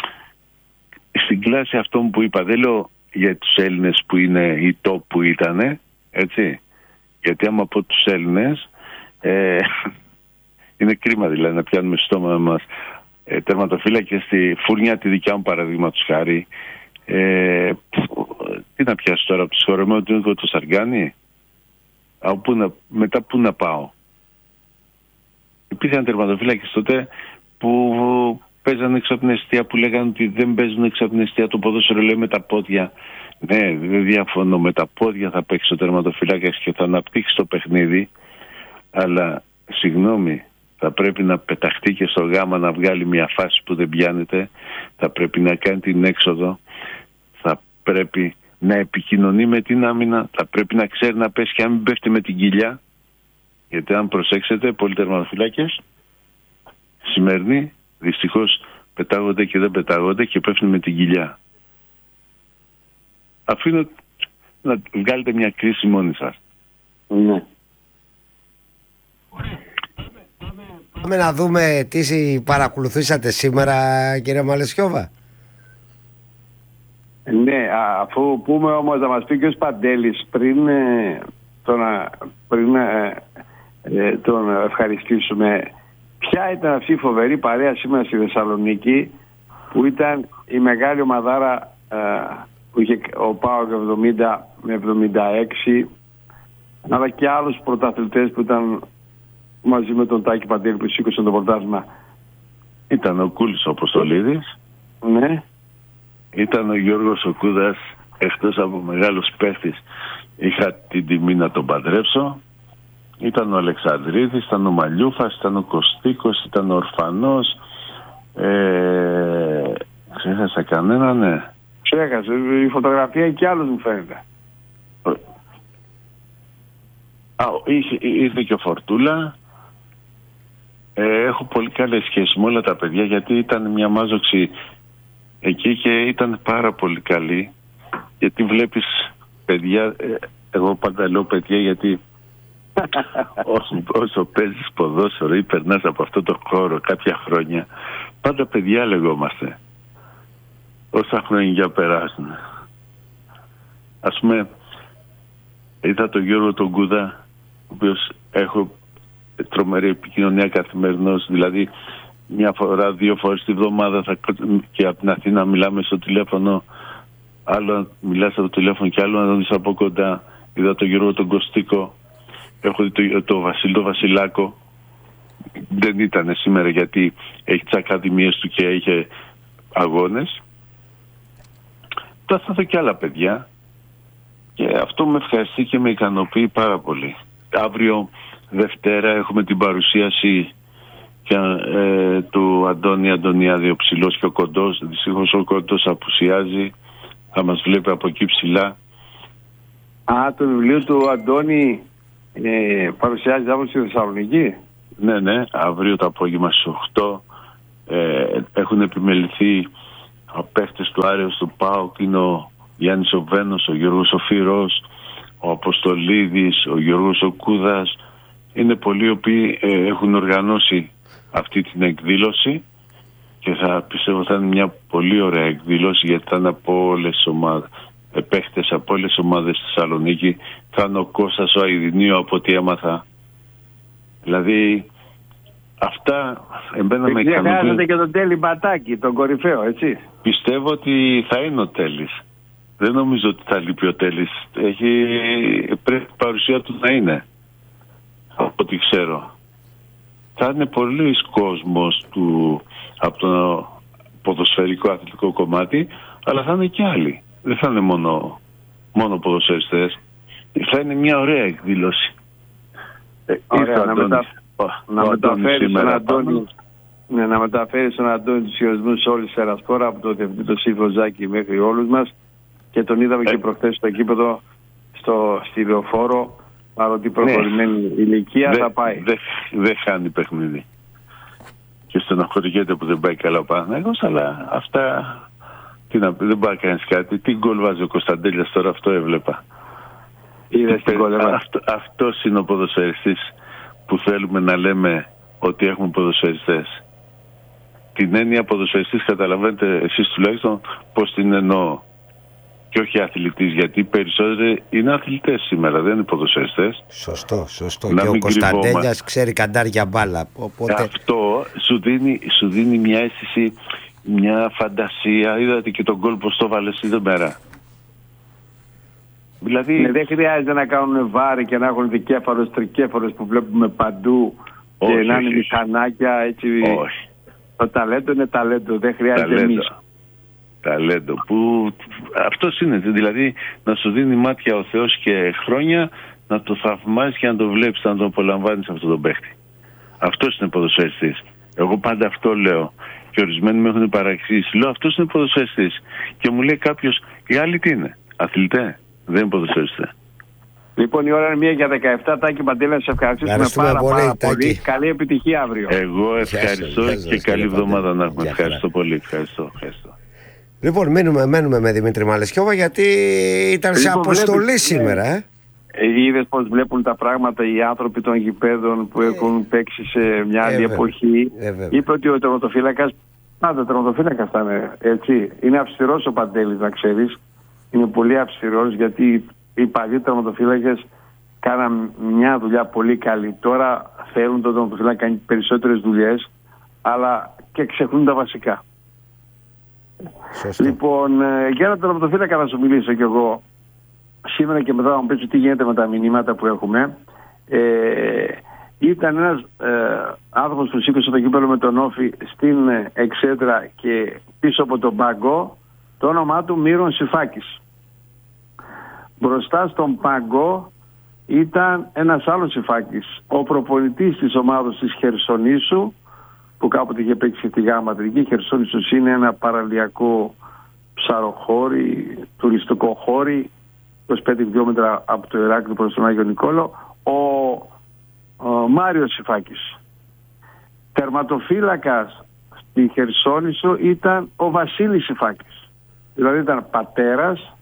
στην κλάση αυτών που είπα. Δεν λέω για τους Έλληνες που είναι οι top που ήτανε, έτσι. Γιατί άμα πω τους Έλληνες ε, είναι κρίμα δηλαδή να πιάνουμε στο στόμα μας ε, τερματοφύλακες στη φουρνιά τη δικιά μου παραδείγματος χάρη. Ε, τι να πιάσω τώρα από το συγχωρεμένο του Νίκο το Σαργάνη. Από πού να, μετά πού να πάω. Υπήρχαν τερματοφύλακες τότε που παίζανε έξω από την εστία, που λέγανε ότι δεν παίζουν έξω από την εστία το ποδόσφαιρο, λέει με τα πόδια. Ναι, δεν διαφωνώ, με τα πόδια θα παίξει ο τερματοφύλακας και θα αναπτύξει το παιχνίδι, αλλά συγγνώμη, θα πρέπει να πεταχτεί και στο γάμα να βγάλει μια φάση που δεν πιάνεται, θα πρέπει να κάνει την έξοδο, θα πρέπει να επικοινωνεί με την άμυνα, θα πρέπει να ξέρει να πέσει και αν μην πέφτει με την κοιλιά. Γιατί αν προσέξετε, πολλοί τερματοφυλάκες σημερινοί δυστυχώς πετάγονται και δεν πετάγονται και πέφτουν με την κοιλιά. Αφήνω να βγάλετε μια κρίση μόνοι σας. Ναι. Πάμε να δούμε τι παρακολουθήσατε σήμερα, κύριε Μαλεσιώβα. Ναι, αφού πούμε όμως να μας πει και ο Σπαντέλης πριν, ε, τον, πριν ε, ε, τον ευχαριστήσουμε, ποια ήταν αυτή η φοβερή παρέα σήμερα στη Θεσσαλονίκη που ήταν η μεγάλη ομαδάρα ε, που είχε ο ΠΑΟΚ εβδομήντα με εβδομήντα έξι, αλλά και άλλους πρωταθλητές που ήταν μαζί με τον Τάκη Παντέλη που σήκωσε το πρωτάθλημα. Ήταν ο Κούλης ο Αποστολίδης. Ναι. Ήταν ο Γιώργος ο Κούδας, εκτός από μεγάλος παίχτης είχα την τιμή να τον παντρέψω. Ήταν ο Αλεξανδρίδης, ήταν ο Μαλιούφας, ήταν ο Κωστίκος, ήταν ο Ορφανός. Ε, ξέχασα κανένα, ναι. Ξέχασε, η φωτογραφία και άλλος μου φαίνεται. Α, ήρθε, ήρθε και ο Φορτούλα. Ε, έχω πολύ καλές σχέσεις με όλα τα παιδιά γιατί ήταν μια μάζοξη εκεί και ήταν πάρα πολύ καλή, γιατί βλέπεις παιδιά, εγώ πάντα λέω παιδιά γιατί όσο, όσο παίζεις ποδόσφαιρο ή περνάς από αυτό το χώρο κάποια χρόνια, πάντα παιδιά λεγόμαστε όσα χρόνια περάσουν. Ας πούμε, είδα τον Γιώργο τον Κούδα, ο οποίος έχω τρομερή επικοινωνία καθημερινώς, δηλαδή μια φορά, δύο φορές τη βδομάδα θα, και από την Αθήνα μιλάμε στο τηλέφωνο, άλλο μιλάς από το τηλέφωνο και άλλο να τον δεις από κοντά. Είδα τον Γιώργο τον Κωστίκο, έχω δει το, το Βασίλη τον Βασιλάκο, δεν ήταν σήμερα γιατί έχει τις ακαδημίες του και είχε αγώνες. Τώρα θα δω και άλλα παιδιά και αυτό με ευχαριστεί και με ικανοποιεί πάρα πολύ. Αύριο Δευτέρα έχουμε την παρουσίαση και, ε, του Αντώνη Αντωνιάδη, ο ψηλός και ο κοντός. Δυστυχώς ο κοντός απουσιάζει, θα μας βλέπει από εκεί ψηλά. Α, το βιβλίο του Αντώνη ε, παρουσιάζει αύριο στη Θεσσαλονίκη. Ναι, ναι, αύριο το απόγευμα στις οκτώ ε, έχουν επιμεληθεί παίχτες του Άρεος του ΠΑΟΚ, είναι ο Γιάννης ο Βένος, ο Γιώργος ο Φύρος, ο Αποστολίδης, ο Γιώργος ο Κούδας. Είναι πολλοί οι οποίοι ε, έχουν οργανώσει αυτή την εκδήλωση και θα πιστεύω θα είναι μια πολύ ωραία εκδήλωση, γιατί θα είναι από όλες τις ομάδες, παίχτες από όλες τις ομάδες στη Θεσσαλονίκη. Θα είναι ο Κώστας ο Αηδινίου από ό,τι έμαθα. Δηλαδή αυτά εμένα με ικανοποιούν. Χρειάζεται και τον Τέλη Μπατάκη, τον κορυφαίο, έτσι. Πιστεύω ότι θα είναι ο Τέλης. Δεν νομίζω ότι θα λείπει ο Τέλης. Έχει, πρέπει η παρουσία του να είναι, από ό,τι ξέρω. Θα είναι πολλοί κόσμος του, από το ποδοσφαιρικό αθλητικό κομμάτι, αλλά θα είναι και άλλοι. Δεν θα είναι μόνο, μόνο ποδοσφαιριστές. Θα είναι μια ωραία εκδήλωση. Ε, ωραία, να, μετα... να μεταφέρει στον Αντώνη, ναι, να μεταφέρει στον Αντώνη τους χειρισμούς σε όλη τη Ερασπόρα, από το διευθυντή το Σύμφωνο Ζάκη μέχρι όλους μας, και τον είδαμε ε. και προχθές στο κήπεδο στο Λεωφόρο, παρότι προχωρημένη ναι. ηλικία δε, θα πάει. Δεν δε χάνει παιχνίδι. Και στεναχωρηγέται που δεν πάει καλά ο Παναθηναϊκός, αλλά αυτά τι να πει, δεν πάει να κάνεις κάτι. Τι γκολ βάζει ο Κωνσταντέλιας τώρα, αυτό έβλεπα. Αυτό, αυτός είναι ο ποδοσφαιριστής που θέλουμε να λέμε ότι έχουμε ποδοσφαιριστές. Την έννοια ποδοσφαιριστής καταλαβαίνετε εσείς τουλάχιστον πως την εννοώ. Και όχι αθλητής, γιατί οι περισσότεροι είναι αθλητές σήμερα, δεν είναι ποδοσφαιριστές. Σωστό, σωστό. Να και ο Κωνσταντέλιας ξέρει καντάρια μπάλα. Οπότε... Αυτό σου δίνει, σου δίνει μια αίσθηση, μια φαντασία. Είδατε και τον γκολ πως το βάλε στην μέρα. Δηλαδή ναι, δεν χρειάζεται να κάνουν βάρη και να έχουν δικέφαλους, τρικέφαλους που βλέπουμε παντού, όχι, και να είναι μηχανάκια έτσι. Όχι. Το ταλέντο είναι ταλέντο, δεν χρειάζεται εμείς. Ταλέντο που αυτός είναι, δηλαδή να σου δίνει μάτια ο Θεός και χρόνια να το θαυμάζεις και να το βλέπεις, να τον απολαμβάνεις αυτόν τον παίχτη. Αυτός είναι ποδοσφαιριστής. Εγώ πάντα αυτό λέω και ορισμένοι με έχουν παραξήσει. Λέω αυτός είναι ποδοσφαιριστής και μου λέει κάποιος, οι άλλοι τι είναι, αθλητέ, δεν είναι ποδοσφαιριστές. Λοιπόν, η ώρα είναι μία για δεκαεπτά. Τάκη Παντέλη, να σε ευχαριστήσουμε πάρα, πολύ, πάρα Τάκη. πολύ. Καλή επιτυχία αύριο. Εγώ ευχαριστώ γεια σας, και καλή εβδομάδα να έχουμε. Ευχαριστώ πολύ. Ευχαριστώ, ευχαριστώ. Λοιπόν, μένουμε, μένουμε με Δημήτρη Μαλαισιώβα, γιατί ήταν σε λοιπόν, αποστολή βλέπεις, σήμερα. Ε. Ε, είδες πως βλέπουν τα πράγματα οι άνθρωποι των γηπέδων που έχουν ε, παίξει σε μια άλλη ε, εποχή. Ε, Είπε ότι ο τερματοφύλακας, πάντα τερματοφύλακας θα είναι, έτσι. Είναι αυστηρός ο Παντέλης, να ξέρεις. Είναι πολύ αυστηρός, γιατί οι παλιοί τερματοφύλακες κάναν μια δουλειά πολύ καλή. Τώρα θέλουν τον τερματοφύλακα να κάνει περισσότερες δουλειές, αλλά και ξεχνούν τα βασικά. Σωστό. Λοιπόν, για να τερματοφύλακα να σου μιλήσω κι εγώ σήμερα και μετά να μου πεις τι γίνεται με τα μηνύματα που έχουμε. Ε, ήταν ένας ε, άνθρωπος που σήκωσε το κύπελλο με τον Όφη στην Εξέδρα και πίσω από τον πάγκο, το όνομά του Μύρον Σιφάκης. Μπροστά στον πάγκο ήταν ένας άλλος Σιφάκης, ο προπονητής της ομάδας της Χερσονήσου, που κάποτε είχε παίξει τη Γάμα Αττική. Χερσόνησος είναι ένα παραλιακό ψαροχώρι, τουριστικό χώρι, είκοσι πέντε χιλιόμετρα από το Ηράκλειο προς τον Άγιο Νικόλαο. Ο, ο Μάριος Σιφάκης. Τερματοφύλακας στη Χερσόνησο ήταν ο Βασίλης Σιφάκης. Δηλαδή ήταν πατέρας,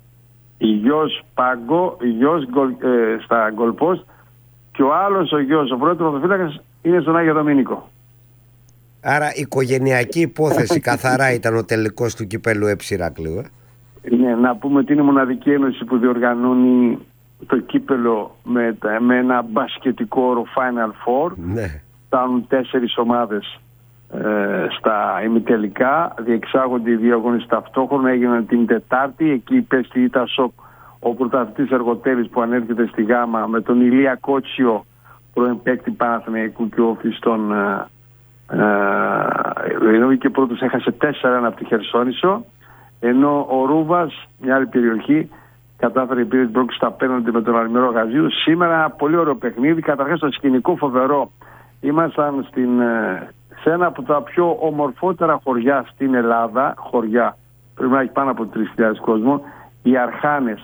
γιος πάγκο, γιος ε, στα γκολπόστ, και ο άλλος ο γιος, ο πρώτος τερματοφύλακας, είναι στον Άγιο Δομήνικο. Άρα οικογενειακή υπόθεση καθαρά ήταν ο τελικός του κυπέλου Εψηράκλειου. Ε? Ναι, να πούμε ότι είναι η μοναδική ένωση που διοργανώνει το κύπελο με, με ένα μπασκετικό όρο Final Four. Ναι. Φτάνουν τέσσερις ομάδες ε, στα ημιτελικά. Διεξάγονται οι δύο αγώνες ταυτόχρονα. Έγιναν την Τετάρτη. Εκεί πέστη ήταν σοκ ο πρωταθλητής Εργοτέλης που ανέρχεται στη Γάμα με τον Ηλία Κότσιο, πρώην παίκτη Παναθηναϊκού και Όφη στον ενώ και πρώτος έχασε τέσσερα ένα από τη Χερσόνησο, ενώ ο Ρούβας, μια άλλη περιοχή, κατάφερε πήρε την πρόκληση στα πέναντι με τον Αλμυρό Γαζίου. Σήμερα ένα πολύ ωραίο παιχνίδι, καταρχάς το σκηνικό φοβερό. Ήμασταν στην, σε ένα από τα πιο ομορφότερα χωριά στην Ελλάδα, χωριά, πρέπει να έχει πάνω από τρεις χιλιάδες κόσμο, οι Αρχάνες.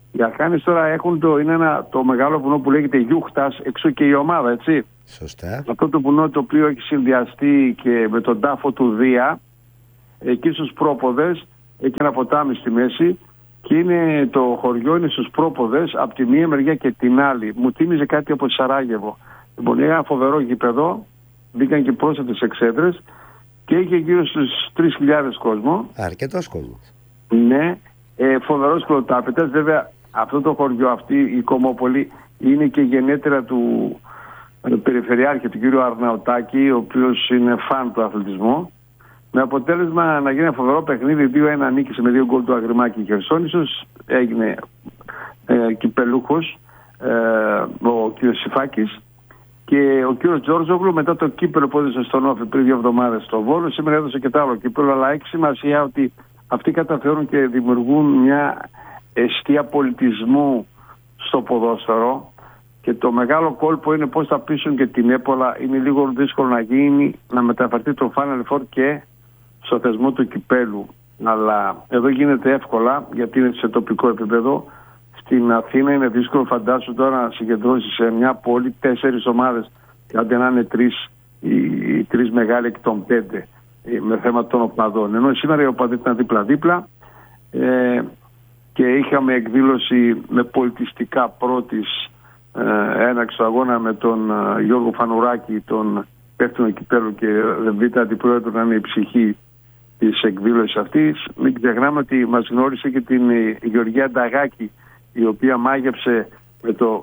Οι Αρχάνες τώρα έχουν το, είναι ένα, το μεγάλο βουνό που λέγεται Γιούχτας, εξού και η ομάδα, έτσι. Σωστά. Αυτό το βουνό το οποίο έχει συνδυαστεί και με τον τάφο του Δία, εκεί στους πρόποδες, έχει ένα ποτάμι στη μέση και είναι, το χωριό είναι στους πρόποδες από τη μία μεριά και την άλλη. Μου θύμιζε κάτι από Σαράγεβο. Λοιπόν, είναι ένα φοβερό γήπεδο, μπήκαν και πρόσθετες εξέδρες και είχε γύρω στους τρεις χιλιάδες κόσμο. Αρκετός κόσμος. Ναι, ε, φοβερός κλωτάπητας. Βέβαια αυτό το χωριό, αυτή η Κομμόπολη, είναι και γενέτερα του ε, Περιφερειάρχη, του κύριου Αρναουτάκη, ο οποίος είναι φαν του αθλητισμού. Με αποτέλεσμα να γίνει ένα φοβερό παιχνίδι, δύο ένα νίκησε με δύο γκολ του Αγριμάκη Χερσόνησος, έγινε ε, κυπελούχος ε, ο κύριος Σιφάκης. Και ο κύριος Τζόρτζογλου, μετά το κύπελο που έδωσε στον Όφη πριν δύο εβδομάδες στο Βόλο, σήμερα έδωσε και το άλλο κύπελο. Αλλά έχει σημασία ότι αυτοί καταφέρουν και δημιουργούν μια εστία πολιτισμού στο ποδόσφαιρο. Και το μεγάλο κόλπο είναι πώς θα πείσουν και την Έπολα. Είναι λίγο δύσκολο να γίνει, να μεταφερθεί το Final Four και στο θεσμό του κυπέλου. Αλλά εδώ γίνεται εύκολα, γιατί είναι σε τοπικό επίπεδο. Στην Αθήνα είναι δύσκολο, φαντάσου τώρα, να συγκεντρώσει σε μια πόλη τέσσερις ομάδες. Άντε να είναι τρεις, οι, οι τρεις μεγάλοι και των πέντε, με θέμα των οπαδών. Ενώ σήμερα οι οπαδοί ήταν δίπλα-δίπλα ε, και είχαμε εκδήλωση με πολιτιστικά πρώτης ε, έναξη του αγώνα με τον ε, Γιώργο Φανουράκη, τον υπεύθυνο κυπέλλου και β' αντιπρόεδρο, να είναι η ψυχή της εκδήλωσης αυτής. Μην ξεχνάμε ότι μας γνώρισε και την ε, Γεωργία Νταγάκη, η οποία μάγεψε με το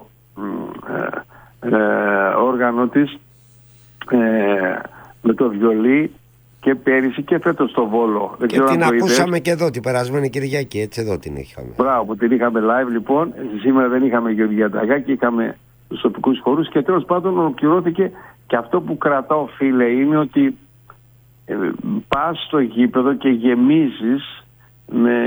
ε, ε, όργανο της, ε, με το βιολί, και πέρυσι και φέτος στο Βόλο. Δεν και την ακούσαμε και εδώ την περασμένη Κυριακή, έτσι εδώ την είχαμε. Μπράβο, που την είχαμε live λοιπόν. Σήμερα δεν είχαμε Γεωργία Νταγάκη, είχαμε τους τοπικούς χορούς και τέλος πάντων ολοκληρώθηκε. Και αυτό που κρατάω, φίλε, είναι ότι ε, πας στο γήπεδο και γεμίζεις με...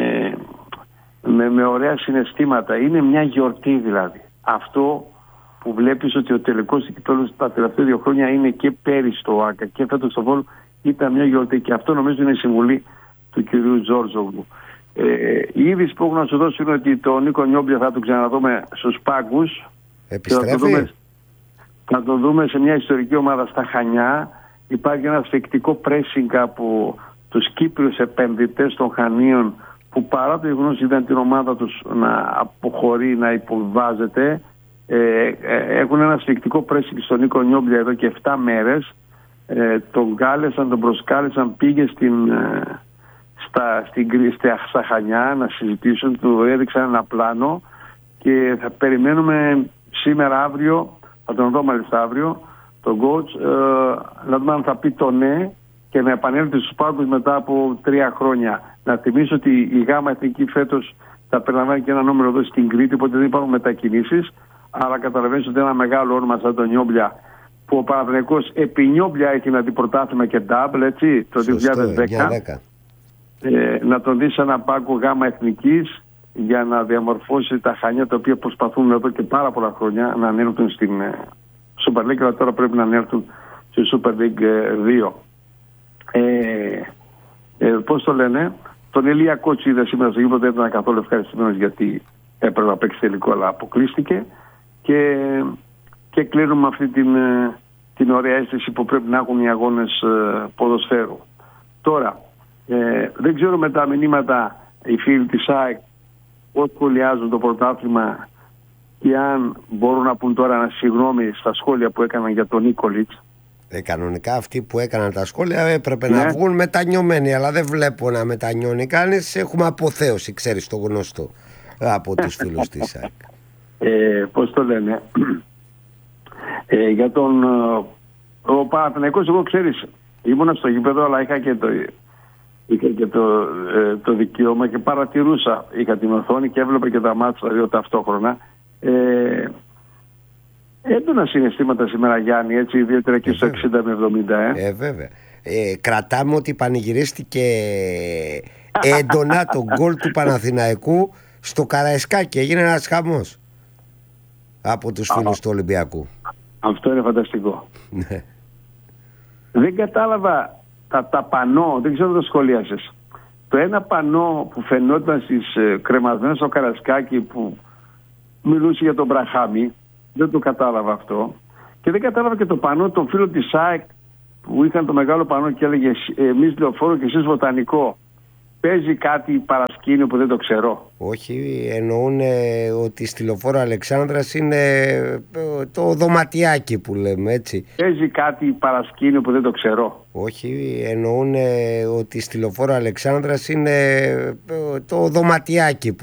Με, με ωραία συναισθήματα. Είναι μια γιορτή δηλαδή. Αυτό που βλέπεις ότι ο τελικός κυπέλλου τα τελευταία δύο χρόνια είναι και πέρυσι στο ΆΚΑ και φέτος στο Βόλο, ήταν μια γιορτή. Και αυτό νομίζω είναι η συμβουλή του κυρίου Τζόρτζογλου. Ε, η είδηση που έχω να σου δώσω είναι ότι το Νίκο Νιόμπλια θα τον ξαναδούμε στους πάγκους. Επιστρέφει. Θα το, δούμε, θα το δούμε σε μια ιστορική ομάδα στα Χανιά. Υπάρχει ένα σφιχτικό pressing από τους Κύπριους επενδυτές των Χανίων, που παρά το γεγονός είδαν την ομάδα τους να αποχωρεί, να υποβάζεται, ε, ε, έχουν ένα σφιχτικό πρέσικ στον Νίκο Νιόμπλια εδώ και επτά μέρες. Ε, τον κάλεσαν, τον προσκάλεσαν, πήγε στην, ε, στα, στην, στα Χανιά να συζητήσουν, του έδειξαν ένα πλάνο και θα περιμένουμε σήμερα, αύριο, θα τον δω μάλιστα αύριο, τον coach, ε, να δούμε αν θα πει το ναι και να επανέλθει στους πάγκους μετά από τρία χρόνια. Να θυμίσω ότι η ΓΑΜΑ Εθνική φέτος θα περιλαμβάνει και ένα νούμερο εδώ στην Κρήτη, οπότε δεν υπάρχουν μετακινήσεις. Αλλά καταλαβαίνεις ότι ένα μεγάλο όνομα σαν τον Νιόμπλια, που ο Παναθηναϊκός επί Νιόμπλια έχει ένα αντιπρωτάθλημα και ντάμπλ, έτσι, το δύο χιλιάδες δέκα. Ε, να τον δει σε ένα πάγκο ΓΑΜΑ Εθνικής για να διαμορφώσει τα Χανιά, τα οποία προσπαθούν εδώ και πάρα πολλά χρόνια να ανέλθουν στην Super League, αλλά τώρα πρέπει να ανέλθουν στη Super League δύο. Ε, ε, πώς το λένε, τον Ηλία Κότσι είδα σήμερα στο γήπεδο, δεν ήταν καθόλου ευχαριστημένος γιατί έπρεπε να παίξει τελικό, αλλά αποκλείστηκε. Και, και κλείνουμε αυτή την, την ωραία αίσθηση που πρέπει να έχουν οι αγώνες ε, ποδοσφαίρου. Τώρα, ε, δεν ξέρω με τα μηνύματα οι φίλοι της ΑΕΚ πώς σχολιάζουν το πρωτάθλημα και αν μπορούν να πούν τώρα ένα συγγνώμη στα σχόλια που έκαναν για τον Νίκολιτς. Ε, κανονικά αυτοί που έκαναν τα σχόλια έπρεπε ναι. να βγουν μετανιωμένοι, αλλά δεν βλέπω να μετανιώνει κανείς. Έχουμε αποθέωση, ξέρεις, το γνωστό από τους φίλους της ΑΕΚ. Ε, πώς το λένε, ε, για τον ο Παναθηναϊκός, εγώ ξέρεις, ήμουνα στο γήπεδο, αλλά είχα και το, είχα και το, ε, το δικαίωμα και παρατηρούσα, είχα την οθόνη και έβλεπα και τα μάτια τα δύο ταυτόχρονα. Ε, έντονα συναισθήματα σήμερα, Γιάννη, έτσι, ιδιαίτερα και στο εξήντα με εβδομήντα. Ε, ε βέβαια. Ε, κρατάμε ότι πανηγυρίστηκε έντονα το γκολ του Παναθηναϊκού στο Καραϊσκάκι. Έγινε ένας χαμός από τους φίλους Α, του Ολυμπιακού. Αυτό είναι φανταστικό. Δεν κατάλαβα τα, τα πανό, δεν ξέρω αν το σχολίασες. Το ένα πανό που φαινόταν στις ε, κρεμασμένες στο Καραϊσκάκι, που μιλούσε για τον Μπραχάμι. Δεν το κατάλαβα αυτό. Και δεν κατάλαβα και το πανό των φίλων της ΑΕΚ που είχαν το μεγάλο πανό και έλεγε εμείς Λεωφόρο και εσείς Βοτανικό. Παίζει κάτι παρασκήνιο που δεν το ξέρω. Όχι, εννοούν ε, ότι στη Λεωφόρο Αλεξάνδρας είναι ε, το δωματιάκι που λέμε, έτσι. Παίζει κάτι παρασκήνιο που δεν το ξέρω. Όχι, εννοούν ε, ότι στη Λεωφόρο Αλεξάνδρας είναι ε, το δωματιάκι που